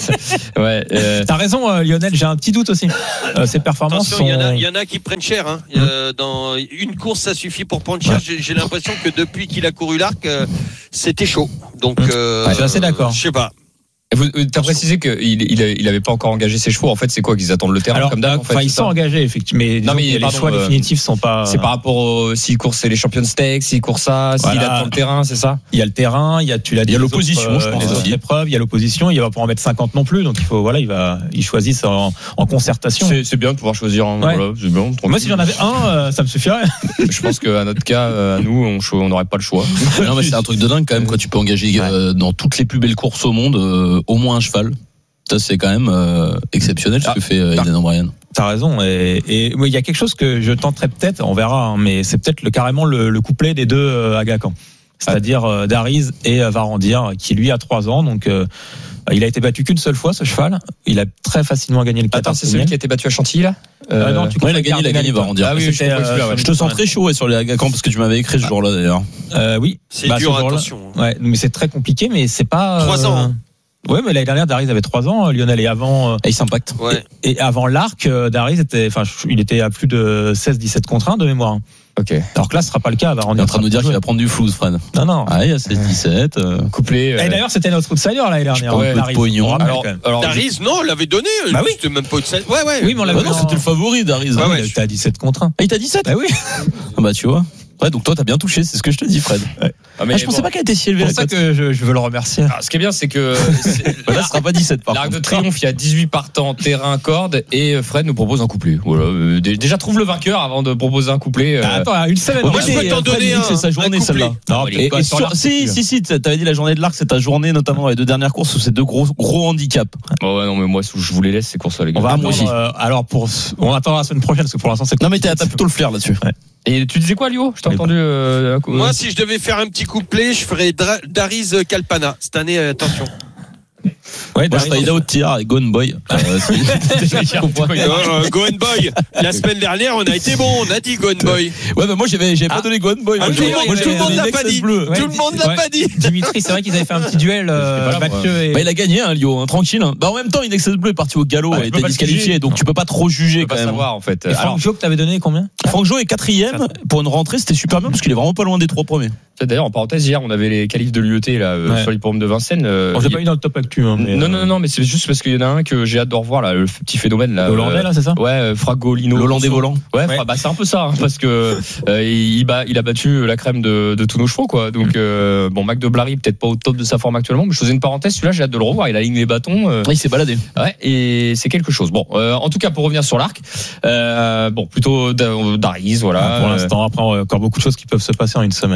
T'as raison, Lionel, j'ai un petit doute aussi. Ses performances. Attention, il y en a qui prennent cher. Dans une course, ça suffit pour prendre cher. J'ai l'impression que depuis qu'il a couru l'arc, c'était chaud. Donc, je suis assez d'accord. Je sais pas. T'as précisé qu'il avait pas encore engagé ses chevaux. En fait, c'est quoi qu'ils attendent le terrain? Alors, comme d'hab? Ils sont engagés effectivement, mais les choix définitifs sont pas. C'est par rapport s'il court c'est les Champions Stakes, s'il court ça, s'il attend le terrain, c'est ça? Il y a le terrain, tu l'as dit. Il y a l'opposition, je pense. Les autres épreuves, il y a l'opposition. Il va pas en mettre 50 non plus, donc ils choisissent en concertation. C'est bien de pouvoir choisir. C'est bien. Moi, si j'en avais un, ça me suffirait. Je pense qu'à notre cas, à nous, on n'aurait pas le choix. Non, mais c'est un truc de dingue quand même quand tu peux engager dans toutes les plus belles courses au monde au moins un cheval. Ça, c'est quand même exceptionnel ce que fait Aidan O'Brien. T'as raison. Et il y a quelque chose que je tenterai peut-être, on verra, mais c'est peut-être carrément le couplet des deux Agacan. C'est-à-dire Daris et Varandir, qui lui a 3 ans. Donc, il a été battu qu'une seule fois, ce cheval. Il a très facilement gagné le 14e. Attends, c'est celui qui a été battu à Chantilly, là? Non, il a gagné Varandir. Ah oui, je te sens très chaud sur les Agacan, parce que tu m'avais écrit ce jour-là, d'ailleurs. Oui. C'est dur, attention. Ouais, mais c'est très compliqué, mais c'est pas. 3 ans. Ouais, mais l'année dernière, Daris avait 3 ans, Lionel, et avant. Et il s'impacte. Ouais. Et avant l'arc, Daris il était à plus de 16-17 contre 1 de mémoire. Ok. Alors que là, ce sera pas le cas. On est en train de nous dire qu'il va prendre du flou, Fred. Non. Ah, il y a 16-17. Couplé. Et d'ailleurs, c'était notre outsider l'année dernière. Alors, Daris, non, on l'avait donné. Bah oui. C'était même pas outsider. Ouais. Oui, mais on l'avait non, c'était le favori, Daris. Il était à 17 contre 1. Ah, il t'a 17? Bah oui. Bah, tu vois. Ouais, donc toi, t'as bien touché, c'est ce que je te dis, Fred. Ouais. Je pensais pas qu'elle était si élevée. C'est pour ça que je veux le remercier. Alors, ce qui est bien, c'est que là, ce sera pas 17 par l'Arc de Triomphe, il y a 18 partants, terrain, corde, et Fred nous propose un couplet. Voilà. Déjà, trouve le vainqueur avant de proposer un couplet. Attends, une semaine. Moi, je peux t'en donner un. C'est sa journée, celle-là. Si, t'avais dit la journée de l'Arc, c'est ta journée, notamment dans les 2 dernières courses où c'est 2 gros handicaps. Ouais, non, mais moi, je vous les laisse, ces courses-là, les gars. On va attendre, alors, on attendra la semaine prochaine, parce que pour l'instant, c'est. Non, mais t'as plutôt le flair là-dessus. Et tu disais quoi, Lio? Je t'ai entendu. Moi, si je devais faire un petit couplet, je ferais Daris Kalpana. Cette année, attention. Ouais, moi, je ferais Idaho Tir et Gone Boy. Gone Boy. La semaine dernière, on a été bon. On a dit Gone Boy. Ouais, mais moi, j'avais pas donné Gone Boy. Tout le monde l'a pas dit. Tout le monde l'a pas dit. Dimitri, c'est vrai qu'ils avaient fait un petit duel. Il a gagné, Lio, tranquille. En même temps, Inexcess Bleu est parti au galop et était disqualifié. Donc, tu peux pas trop juger quand même. Savoir, en fait. Et Franck Jo, que t'avais donné combien? Franck Jo est 4e. Pour une rentrée, c'était super bien parce qu'il est vraiment pas loin des 3 premiers. D'ailleurs, en parenthèse, hier, on avait les qualifs de l'UET là sur l'hippodrome de Vincennes. J'ai pas eu dans le top actu. Non, mais c'est juste parce qu'il y en a un que j'ai hâte de revoir là, le petit phénomène là. Hollandais là, c'est ça? Ouais, Fragolino. L'Hollandais volant. Ouais. Bah c'est un peu ça, parce que il a battu la crème de tous nos chevaux, quoi. Donc Mac de Blary peut-être pas au top de sa forme actuellement, mais je faisais une parenthèse. Celui-là, j'ai hâte de le revoir. Il aligne les bâtons. Il s'est baladé. Ouais, et c'est quelque chose. Bon, en tout cas, pour revenir sur l'arc, plutôt Daris, voilà. Pour l'instant, après, encore beaucoup de choses qui peuvent se passer en une semaine. Alors, on n'a pas les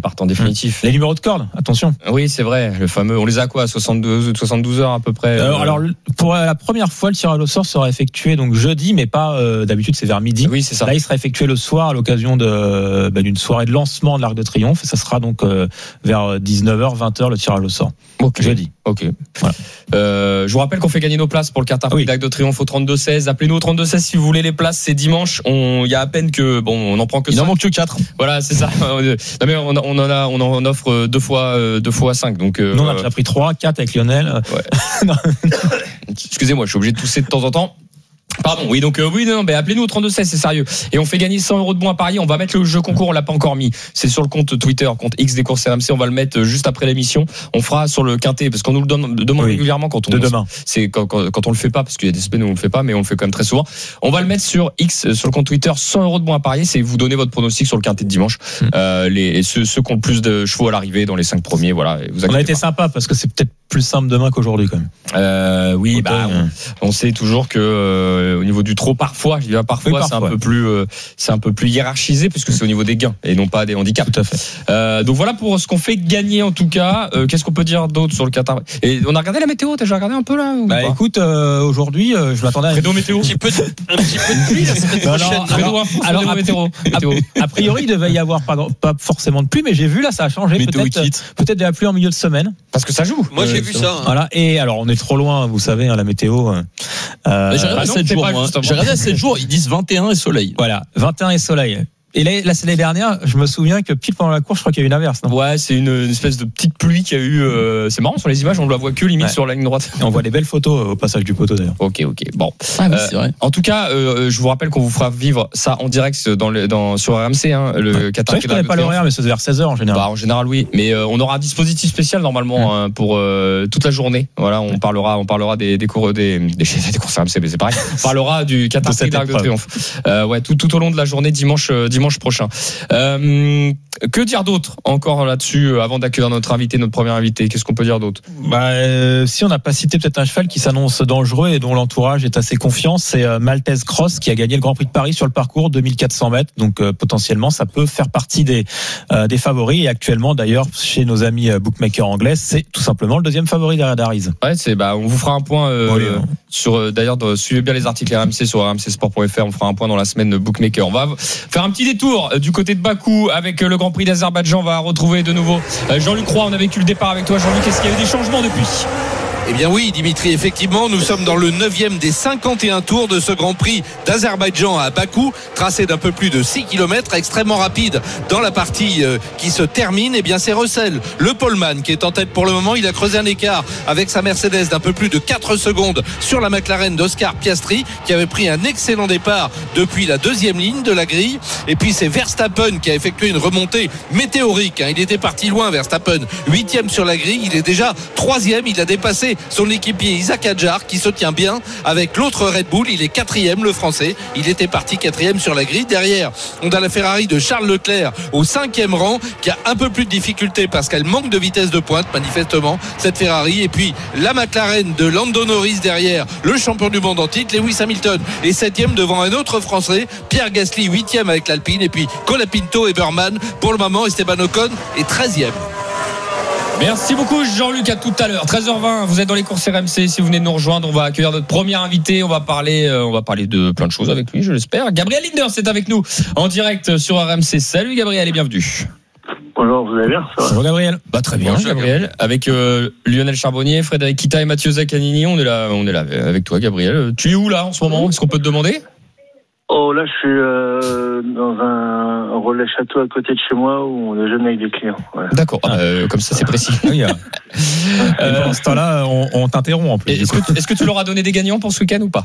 partants définitifs. Les numéros de corde, attention. Oui, c'est vrai, le fameux. On les a quoi, 72 heures à peu près. Alors pour la première fois, le tirage au sort sera effectué donc jeudi, mais pas d'habitude c'est vers midi. Oui, c'est ça. Là, il sera effectué le soir à l'occasion d'une soirée de lancement de l'Arc de Triomphe. Et ça sera donc vers 19h, 20h le tirage au sort. Jeudi. Ok. Voilà. Je vous rappelle qu'on fait gagner nos places pour le Qatar Prix de l'Arc de Triomphe au 32-16. Appelez-nous au 32-16 si vous voulez les places. C'est dimanche. Il y a à peine que on en prend que 5. Il en manque que 4. Voilà, c'est ça. Non mais on en offre 2 fois 5. Donc nous on a déjà pris 3, 4 avec Lionel. Ouais. Excusez-moi, je suis obligé de tousser de temps en temps. Pardon, oui, donc appelez-nous au 32-16, c'est sérieux. Et on fait gagner 100 € de bons à parier. On va mettre le jeu concours, on l'a pas encore mis. C'est sur le compte Twitter, compte X des courses RMC. On va le mettre juste après l'émission. On fera sur le quintet, parce qu'on nous le demande régulièrement quand on. Demain. C'est quand on le fait pas, parce qu'il y a des semaines où on le fait pas, mais on le fait quand même très souvent. On va le mettre sur X, sur le compte Twitter, 100 € de bons à parier. C'est vous donner votre pronostic sur le quintet de dimanche. Ceux qui ont le plus de chevaux à l'arrivée dans les 5 premiers, voilà. On a été sympa parce que c'est peut-être plus simple demain qu'aujourd'hui quand même. Oui, on sait toujours que au niveau du trot, parfois c'est un peu plus hiérarchisé puisque c'est au niveau des gains et non pas des handicaps. Tout à fait. Donc voilà pour ce qu'on fait gagner en tout cas. Qu'est-ce qu'on peut dire d'autre sur le Qatar? Et on a regardé la météo. T'as déjà regardé un peu là ou pas? Écoute, aujourd'hui, je m'attendais à Fredo météo. Un petit peu de pluie la semaine prochaine. Alors météo. A priori, il devait y avoir pas forcément de pluie, mais j'ai vu là, ça a changé. Peut-être de la pluie en milieu de semaine. Parce que ça joue. Moi j'ai vu ça. Voilà. Et alors on est trop loin, vous savez, la météo. J'ai regardé à 7 jours. J'ai regardé à 7 jours. Ils disent 21 et soleil. Voilà, 21 et soleil. Et là, l'année dernière, je me souviens que pile pendant la course, je crois qu'il y a eu une averse. Non ouais, c'est une espèce de petite pluie qu'il y a eu. C'est marrant sur les images, on ne la voit que limite sur la ligne droite. Et on voit des belles photos au passage du poteau d'ailleurs. Ok. Bon. Ah oui, c'est vrai. En tout cas, je vous rappelle qu'on vous fera vivre ça en direct sur RMC, le Qatar. Je connais pas l'horaire, mais c'est vers 16h en général. En général, oui. Mais on aura un dispositif spécial normalement pour toute la journée. Voilà, on parlera des courses RMC, mais c'est pareil. On parlera du Qatar Prix de l'Arc de Triomphe. Tout au long de la journée dimanche prochain. Que dire d'autre encore là-dessus avant d'accueillir notre premier invité? Qu'est-ce qu'on peut dire d'autre? Si on n'a pas cité peut-être un cheval qui s'annonce dangereux et dont l'entourage est assez confiant, c'est Maltese Cross qui a gagné le Grand Prix de Paris sur le parcours 2400 mètres. Donc potentiellement ça peut faire partie des favoris et actuellement d'ailleurs chez nos amis bookmakers anglais c'est tout simplement le deuxième favori derrière Dariz. Ouais, on vous fera un point d'ailleurs suivez bien les articles RMC sur rmcsport.fr. On fera un point dans la semaine bookmaker. On va faire un petit détour du côté de Bakou avec le Grand Prix d'Azerbaïdjan. On va retrouver de nouveau Jean-Luc Roy. On a vécu le départ avec toi, Jean-Luc. Est-ce qu'il y a eu des changements depuis? Eh bien oui, Dimitri, effectivement, nous sommes dans le 9e des 51 tours de ce Grand Prix d'Azerbaïdjan à Bakou, tracé d'un peu plus de 6 km, extrêmement rapide dans la partie qui se termine. Eh bien c'est Russell, le poleman, qui est en tête pour le moment. Il a creusé un écart avec sa Mercedes d'un peu plus de 4 secondes sur la McLaren d'Oscar Piastri, qui avait pris un excellent départ depuis la deuxième ligne de la grille. Et puis c'est Verstappen qui a effectué une remontée météorique. Il était parti loin, Verstappen, 8e sur la grille. Il est déjà 3e, il a dépassé son équipier Isaac Hadjar qui se tient bien avec l'autre Red Bull. Il est 4e, le français. Il était parti 4e sur la grille. Derrière, on a la Ferrari de Charles Leclerc au 5e rang qui a un peu plus de difficulté parce qu'elle manque de vitesse de pointe manifestement, cette Ferrari. Et puis la McLaren de Lando Norris derrière, le champion du monde en titre. Lewis Hamilton est 7e devant un autre français, Pierre Gasly 8e avec l'Alpine. Et puis Colapinto et Burman pour le moment. Esteban Ocon est 13e. Merci beaucoup Jean-Luc, à tout à l'heure. 13h20, vous êtes dans les courses RMC. Si vous venez de nous rejoindre, on va accueillir notre premier invité. On va parler de plein de choses avec lui, je l'espère. Gabriel Linders est avec nous en direct sur RMC. Salut Gabriel et bienvenue. Bonjour, vous allez bien? Bonjour Gabriel. Très bien. Bonjour, Gabriel. Avec Lionel Charbonnier, Frédéric Kita et Mathieu Zaccanini. On est là avec toi Gabriel. Tu es où là en ce moment? Est-ce qu'on peut te demander? Oh là, je suis dans un relais château à côté de chez moi où on déjeune avec des clients. Ouais. D'accord, comme ça c'est précis. Et pendant ce temps-là, on t'interrompt en plus. Est-ce que tu leur as donné des gagnants pour ce week-end ou pas?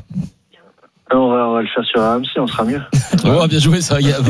On va le faire sur RMC, on sera mieux. Oh, bien joué ça, Gab.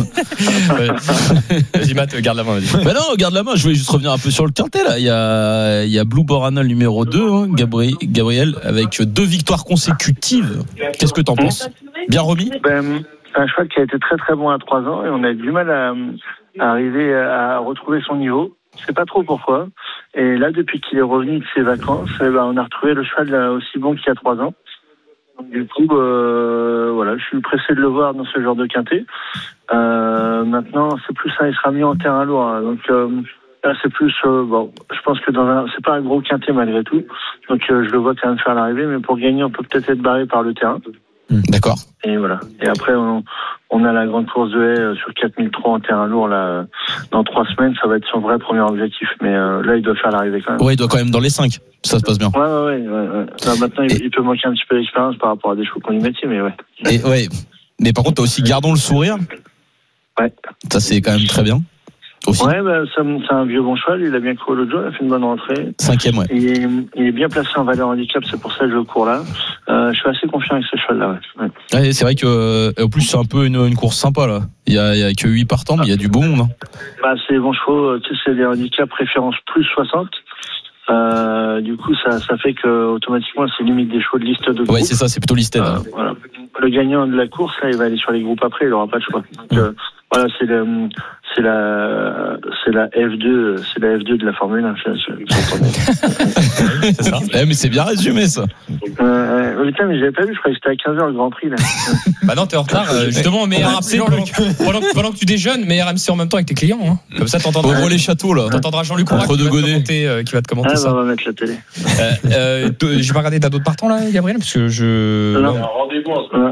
Vas-y Matt, garde la main. Vas-y. Non, garde la main. Je voulais juste revenir un peu sur le quintet là. Il y a Blue Boranal numéro 2, Gabriel, avec 2 victoires consécutives. Qu'est-ce que t'en penses? Bien remis? Un cheval qui a été très très bon à 3 ans et on a du mal à arriver à retrouver son niveau. Je sais pas trop pourquoi. Et là, depuis qu'il est revenu de ses vacances, on a retrouvé le cheval aussi bon qu'il y a 3 ans. Donc, du coup, je suis pressé de le voir dans ce genre de quintet. Maintenant, c'est plus ça, il sera mis en terrain lourd. Hein. Donc là, c'est plus je pense que c'est pas un gros quintet malgré tout. Donc je le vois quand même faire l'arrivée, mais pour gagner, on peut peut-être être barré par le terrain. D'accord. Et voilà. Et après, on a la grande course de haie sur 4003 en terrain lourd là. Dans 3 semaines, ça va être son vrai premier objectif. Mais là, il doit faire l'arrivée quand même. Ouais, il doit quand même dans les 5. Ça se passe bien. Ouais. Là, maintenant, il peut manquer un petit peu d'expérience par rapport à des chevaux qu'on lui mettait, mais ouais. Et ouais. Mais par contre, t'as aussi Gardons le sourire. Ouais. Ça, c'est quand même très bien. Aussi. Ouais, c'est un vieux bon cheval. Il a bien couru l'autre jour. Il a fait une bonne rentrée. 5e, ouais. Il est bien placé en valeur handicap. C'est pour ça que je cours là. Je suis assez confiant avec ce cheval-là. Ouais, c'est vrai que, en plus, c'est un peu une course sympa, là. Il y a que 8 partants, mais il y a du beau monde. C'est les bons chevaux. Tu sais, c'est des handicaps référence plus 60. Du coup, ça fait que automatiquement, c'est limite des chevaux de liste de groupe. Ouais, c'est ça, c'est plutôt listé. Voilà. Le gagnant de la course, là, il va aller sur les groupes après, il n'aura pas de choix. Donc, voilà, c'est la F2, c'est la F2 de la Formule 1. C'est ça. Mais c'est bien résumé, ça. Putain, mais j'avais pas vu, je croyais que c'était à 15h le Grand Prix, là. Bah non, t'es en retard, justement, mais RMC, pendant que tu déjeunes, mais RMC en même temps avec tes clients, hein. Comme ça, t'entendras. Ouvre les châteaux, là. T'entendras Jean-Luc Roy qui va te commenter ça. On va mettre la télé. J'ai pas regardé, t'as d'autres partants, là, Gabriel? Parce que Non, rendez-vous en ce moment.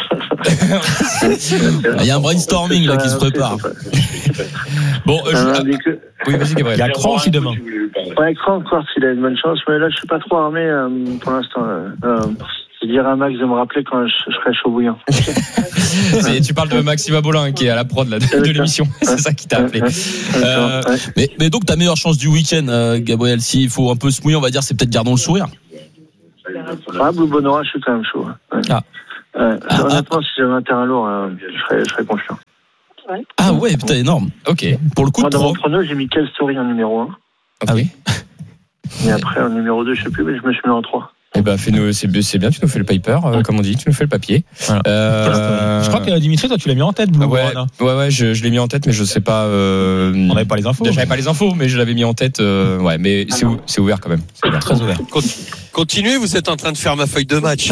Il y a un brainstorming, là, qui se prépare. Bon, oui, vas-y, Gabriel. Il y a Cranch demain. Ouais, Cranch, il a une bonne chance, mais là, je suis pas trop armé pour l'instant. Je dirais à Max de me rappeler quand je serai chaud bouillant. Tu parles de Maxime Abolin qui est à la prod là, de l'émission. C'est ça qui t'a appelé. Mais donc, ta meilleure chance du week-end, Gabriel, s'il faut un peu se mouiller, on va dire, c'est peut-être Gardons le sourire. Blue Bonora, je suis quand même chaud. Honnêtement, si j'avais un terrain lourd, je serais confiant. Ah ouais, putain, énorme. Ok. Pour le coup, dans mon chrono, j'ai mis quelle story en numéro 1. Ah oui. Et après, en numéro 2, je sais plus, mais je me suis mis en 3. Eh ben, fais-nous, c'est bien, tu nous fais le paper, comme on dit, tu nous fais le papier. Voilà. Je crois que Dimitri, toi, tu l'as mis en tête, Blue Borana. Ouais, je l'ai mis en tête, mais je sais pas. On n'avait pas les infos. J'avais pas les infos, mais je l'avais mis en tête. Ouais, mais c'est ouvert quand même. C'est bien. Très ouvert. Continuez, vous êtes en train de faire ma feuille de match.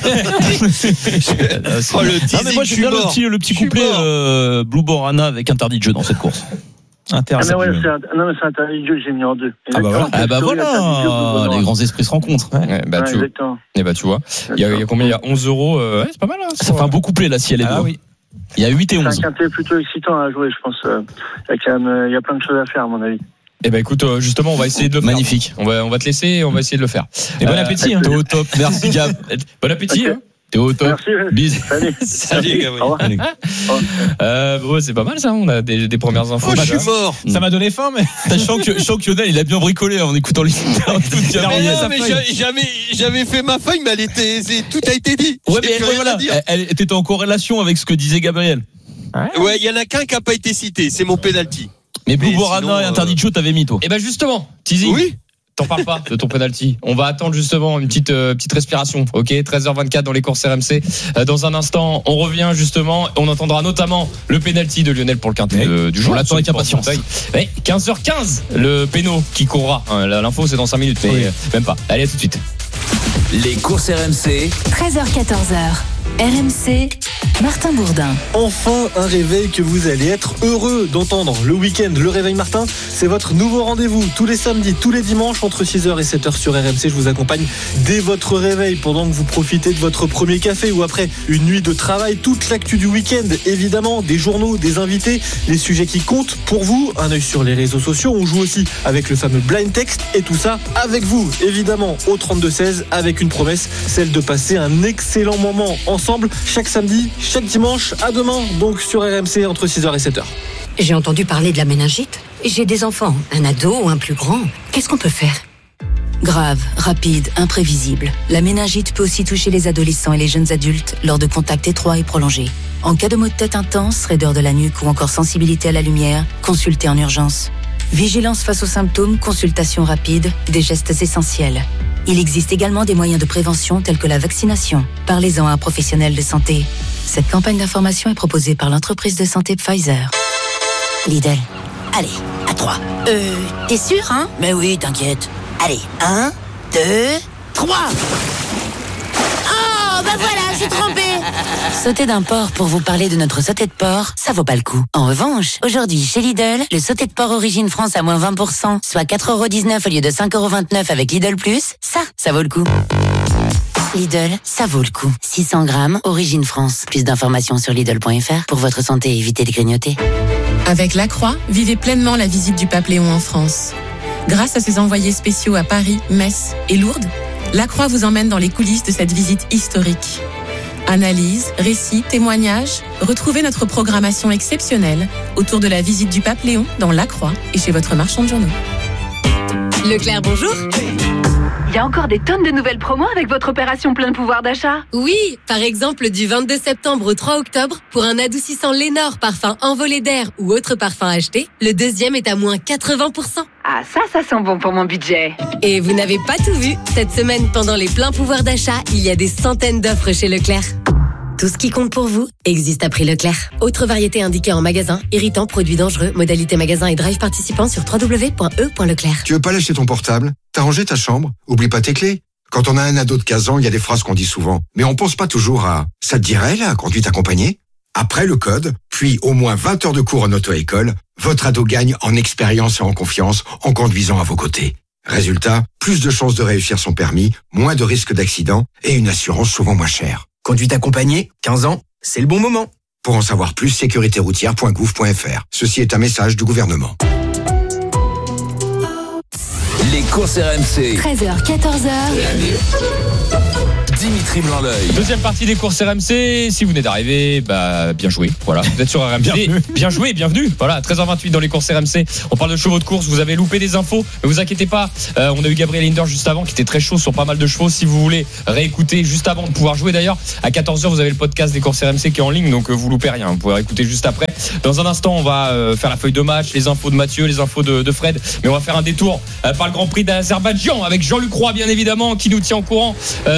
Mais moi, j'aime bien le petit couplet Blue Borana avec interdit de jeu dans cette course. C'est interdit de jeu que j'ai mis en 2. Ah bah voilà, les grands esprits se rencontrent. Tu vois, il y a combien? Il y a 11 €. C'est pas mal. Hein, ça fait un beau couplet là si elle est bien. Oui. Il y a 8 et 11. C'est un quintet plutôt excitant à jouer, je pense. Il y a plein de choses à faire, à mon avis. Eh ben écoute, justement, on va essayer de le faire. Magnifique. On va te laisser et on va essayer de le faire. Et bon appétit. T'es au top. Merci Gab. Bon appétit. Okay. Hein. T'es au top. Merci. Bisous. Salut Gabriel. C'est pas mal ça. On a des premières infos. Je suis mort. Ça m'a donné faim, mais sachant que Lionel, il a bien bricolé en écoutant les. J'avais fait ma feuille, mais tout a été dit. Ouais, mais voilà. Elle était en corrélation avec ce que disait Gabriel. Ouais, il y en a qu'un qui a pas été cité. C'est mon penalty. Mais Blue Borana et interdit de jeu, t'avais mis toi. Eh ben justement, Tizi. Oui. T'en parles pas de ton penalty. On va attendre justement une petite respiration. Ok, 13h24 dans les courses RMC. Dans un instant, on revient justement. On entendra notamment le penalty de Lionel pour le quintet du jour. On l'attend avec impatience. 15h15, le péno qui courra. L'info c'est dans 5 minutes, mais même pas. Allez, à tout de suite. Les courses RMC. 13h14h. RMC, Martin Bourdin. Enfin un réveil que vous allez être heureux d'entendre. Le week-end, le réveil Martin, c'est votre nouveau rendez-vous. Tous les samedis, tous les dimanches, entre 6h et 7h sur RMC. Je vous accompagne dès votre réveil pendant que vous profitez de votre premier café ou après une nuit de travail. Toute l'actu du week-end, évidemment, des journaux, des invités, les sujets qui comptent pour vous. Un œil sur les réseaux sociaux. On joue aussi avec le fameux blind text et tout ça avec vous, évidemment, au 32-16 avec une promesse, celle de passer un excellent moment ensemble chaque samedi, chaque dimanche. À demain, donc sur RMC entre 6h et 7h. J'ai entendu parler de la méningite. J'ai des enfants, un ado ou un plus grand. Qu'est-ce qu'on peut faire ? Grave, rapide, imprévisible. La méningite peut aussi toucher les adolescents et les jeunes adultes lors de contacts étroits et prolongés. En cas de maux de tête intense, raideur de la nuque ou encore sensibilité à la lumière, consultez en urgence. Vigilance face aux symptômes, consultation rapide, des gestes essentiels. Il existe également des moyens de prévention tels que la vaccination. Parlez-en à un professionnel de santé. Cette campagne d'information est proposée par l'entreprise de santé Pfizer. Lidl, allez, à 3. T'es sûr, hein ? Mais oui, t'inquiète. Allez, 1, 2, 3. Ah, bah voilà, je suis trompée. Sauter d'un porc pour vous parler de notre sauté de porc, ça vaut pas le coup. En revanche, aujourd'hui, chez Lidl, le sauté de porc Origine France à moins 20%, soit 4,19€ au lieu de 5,29€ avec Lidl Plus, ça vaut le coup. Lidl, ça vaut le coup. 600 grammes, Origine France. Plus d'informations sur Lidl.fr. Pour votre santé, évitez de grignoter. Avec La Croix, vivez pleinement la visite du Pape Léon en France. Grâce à ses envoyés spéciaux à Paris, Metz et Lourdes, La Croix vous emmène dans les coulisses de cette visite historique. Analyse, récits, témoignages, retrouvez notre programmation exceptionnelle autour de la visite du Pape Léon dans La Croix et chez votre marchand de journaux. Leclerc, bonjour. Il y a encore des tonnes de nouvelles promos avec votre opération plein de pouvoir d'achat. Oui, par exemple du 22 septembre au 3 octobre, pour un adoucissant Lénore parfum envolé d'air ou autre parfum acheté, le deuxième est à moins 80%. Ah ça sent bon pour mon budget. Et vous n'avez pas tout vu. Cette semaine, pendant les pleins pouvoirs d'achat, il y a des centaines d'offres chez Leclerc. Tout ce qui compte pour vous existe à prix Leclerc. Autre variété indiquée en magasin, irritant, produits dangereux, modalité magasin et drive participant sur www.e.leclerc. Tu veux pas lâcher ton portable? T'as rangé ta chambre? Oublie pas tes clés. Quand on a un ado de 15 ans, il y a des phrases qu'on dit souvent. Mais on pense pas toujours à « ça te dirait la conduite accompagnée ?» Après le code, puis au moins 20 heures de cours en auto-école, votre ado gagne en expérience et en confiance en conduisant à vos côtés. Résultat, plus de chances de réussir son permis, moins de risques d'accident et une assurance souvent moins chère. Conduite accompagnée, 15 ans, c'est le bon moment. Pour en savoir plus, sécuritéroutière.gouv.fr. Ceci est un message du gouvernement. Les courses RMC. 13h, 14h. Dimitri Blanc-L'œil. Deuxième partie des courses RMC. Si vous venez d'arriver, bien joué. Voilà, vous êtes sur RMC. Bien joué, bienvenue. Voilà, 13h28 dans les courses RMC. On parle de chevaux de course. Vous avez loupé des infos, mais vous inquiétez pas. On a eu Gabriel Linder juste avant qui était très chaud sur pas mal de chevaux. Si vous voulez réécouter juste avant de pouvoir jouer d'ailleurs, à 14h, vous avez le podcast des courses RMC qui est en ligne, donc vous loupez rien. Vous pouvez réécouter juste après. Dans un instant, on va faire la feuille de match, les infos de Mathieu, les infos de Fred, mais on va faire un détour par le Grand Prix d'Azerbaïdjan avec Jean-Luc Roy, bien évidemment, qui nous tient au courant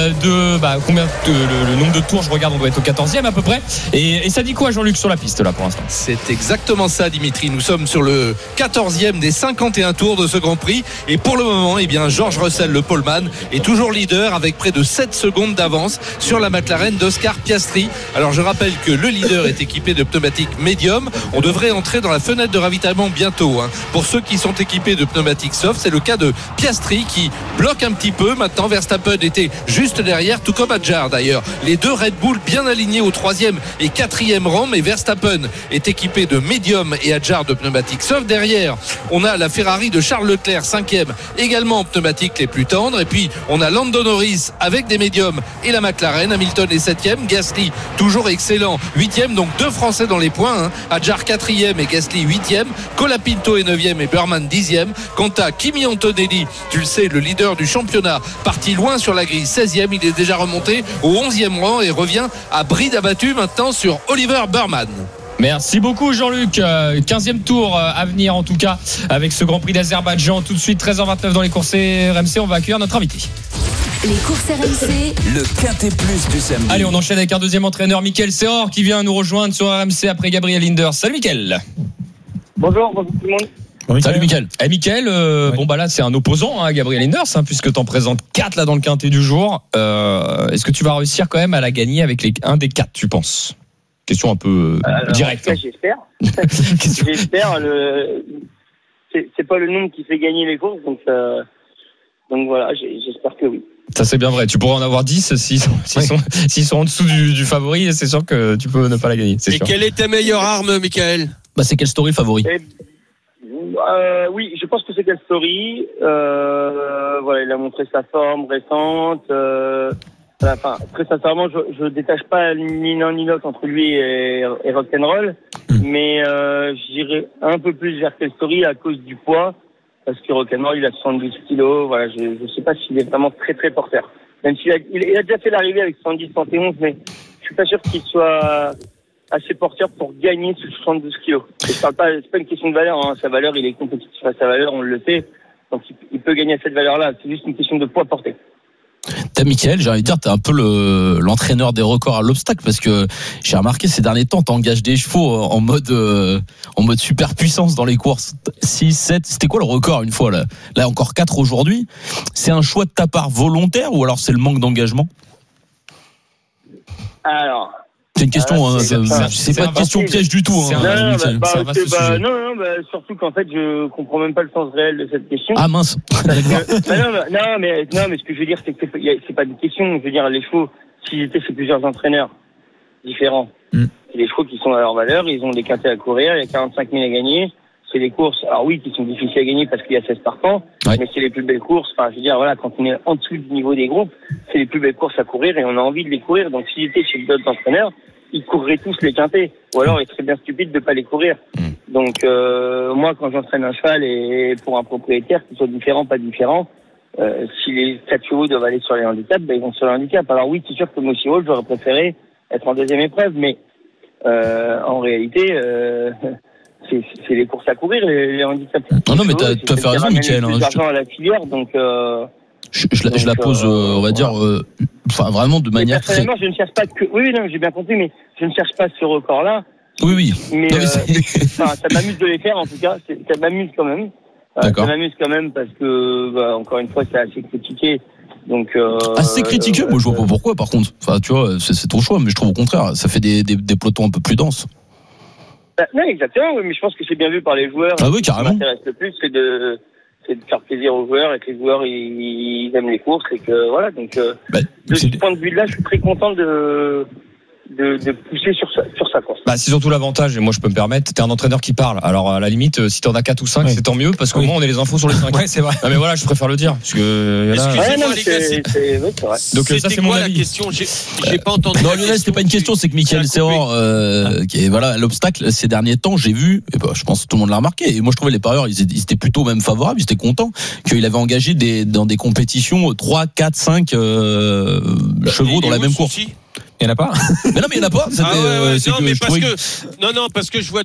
de combien le nombre de tours. Je regarde, on doit être au 14e à peu près. Et ça dit quoi, Jean-Luc, sur la piste là pour l'instant? C'est exactement ça, Dimitri. Nous sommes sur le 14e des 51 tours de ce Grand Prix. Et pour le moment, George Russell, le poleman, est toujours leader avec près de 7 secondes d'avance sur la McLaren d'Oscar Piastri. Alors je rappelle que le leader est équipé de pneumatiques médium. On devrait entrer dans la fenêtre de ravitaillement bientôt. Pour ceux qui sont équipés de pneumatiques soft, c'est le cas de Piastri qui bloque un petit peu. Maintenant, Verstappen était juste derrière, tout comme Adjar d'ailleurs. Les deux Red Bull bien alignés au 3e et 4e rang, mais Verstappen est équipé de médium et Adjar de pneumatiques soft. Derrière, on a la Ferrari de Charles Leclerc, 5e, également en pneumatiques les plus tendres. Et puis, on a Lando Norris avec des médiums et la McLaren. Hamilton est 7e, Gasly toujours excellent, 8e, donc deux Français dans les points. Adjar 4e et Gasly 8e, Colapinto est 9e et Burman 10e. Quant à Kimi Antonelli, tu le sais, le leader du championnat, parti loin sur la grille, 16e, il est déjà remonté au 11e rang et revient à bride abattue maintenant sur Oliver Burman. Merci beaucoup Jean-Luc. 15e tour à venir en tout cas avec ce Grand Prix d'Azerbaïdjan. Tout de suite 13h29 dans les courses RMC. On va accueillir notre invité. Les courses RMC. Le Quintet Plus du samedi. Allez, on enchaîne avec un deuxième entraîneur, Mickaël Serror, qui vient nous rejoindre sur RMC après Gabriel Linder. Salut Mickaël. Bonjour tout le monde. Salut Mickaël. Mickaël, là c'est un opposant à Gabriel Linders, puisque t'en présentes 4 là dans le quintet du jour. Est-ce que tu vas réussir quand même à la gagner avec un des 4, tu penses? Question un peu directe. J'espère. J'espère. C'est pas le nombre qui fait gagner les courses, donc voilà, j'espère que oui. Ça c'est bien vrai. Tu pourras en avoir 10 s'ils sont en dessous du favori. C'est sûr que tu peux ne pas la gagner. Et quelle est ta meilleure arme, Mickaël? C'est quelle story le favori? Oui, je pense que c'est quelle story. Voilà, il a montré sa forme récente. Très sincèrement, je détache pas ni l'un ni l'autre entre lui et Rock'n'Roll, mais j'irai un peu plus vers quelle story à cause du poids, parce que Rock'n'Roll il a 72 kilos. Voilà, je sais pas s'il est vraiment très très porteur. Même s'il il a déjà fait l'arrivée avec 110-111, mais je suis pas sûr qu'il soit assez porteur pour gagner sur 72 kilos. Je parle pas, c'est pas une question de valeur, sa valeur, il est compétitif à sa valeur, on le sait, donc il peut gagner à cette valeur-là, c'est juste une question de poids porté. T'as Mickaël, j'ai envie de dire, t'es un peu l'entraîneur des records à l'obstacle, parce que j'ai remarqué ces derniers temps, t'engages des chevaux en mode super puissance dans les courses. 6, 7, c'était quoi le record une fois là encore 4 aujourd'hui. C'est un choix de ta part volontaire ou alors c'est le manque d'engagement? Alors. C'est une question, c'est pas une question piège du tout. Non, surtout qu'en fait, je comprends même pas le sens réel de cette question. Ah mince. non, mais ce que je veux dire, c'est que c'est pas une question. Je veux dire, les chevaux, s'ils étaient chez plusieurs entraîneurs différents, c'est des chevaux qui sont à leur valeur, ils ont des quintés à courir, il y a 45 000 à gagner. C'est des courses, alors oui, qui sont difficiles à gagner parce qu'il y a 16 partants, mais c'est les plus belles courses. Enfin, je veux dire, voilà, quand on est en dessous du niveau des groupes, c'est les plus belles courses à courir et on a envie de les courir. Donc, s'ils étaient chez d'autres entraîneurs, ils courraient tous les quintés. Ou alors, il serait bien stupide de pas les courir. Donc, moi, quand j'entraîne un cheval et pour un propriétaire, qu'il soit différent, pas différent, si les 4 chevaux doivent aller sur les handicaps, ben, ils vont sur les handicaps. Alors oui, c'est sûr que moi aussi, j'aurais préféré être en deuxième épreuve, mais en réalité, c'est les courses à courir, les handicaps. Non, mais t'as fait raison, Mickaël. À la filière, donc. Je la pose, on va dire, vraiment de manière très. Personnellement, je ne cherche pas que. Oui, non, j'ai bien compris, mais je ne cherche pas ce record-là. Oui. Mais, ça m'amuse de les faire, en tout cas. Ça m'amuse quand même. D'accord. Ça m'amuse quand même parce que, encore une fois, c'est assez critiqué. Donc. Assez critiqué. Moi, je vois pas pourquoi. Par contre, enfin, tu vois, c'est ton choix, mais je trouve au contraire, ça fait des pelotons un peu plus denses. Non, exactement. Mais je pense que c'est bien vu par les joueurs. Ah oui, carrément. Ce qui m'intéresse le plus, c'est de faire plaisir aux joueurs et que les joueurs ils aiment les courses et que voilà. Donc de ce point de vue-là, je suis très content de pousser sur sa course. Bah, c'est surtout l'avantage, et moi je peux me permettre, t'es un entraîneur qui parle. Alors à la limite, si t'en as 4 ou 5, c'est tant mieux, parce qu'au moins on a les infos sur les 5. Ouais, c'est vrai. Ah, mais voilà, je préfère le dire. Parce que, excusez-moi les gars, c'est vrai. Donc ça c'est mon avis. La question, j'ai pas entendu. Non, Lionel, c'était pas une question, c'est que Mickaël Serror, qui est voilà l'obstacle ces derniers temps, j'ai vu, et je pense que tout le monde l'a remarqué, et moi je trouvais les parieurs, ils étaient plutôt même favorables, ils étaient contents qu'il avait engagé dans des compétitions 3, 4, 5 chevaux dans la même course. Il n'y en a pas. Mais non, mais il n'y en a pas. Non, parce que je vois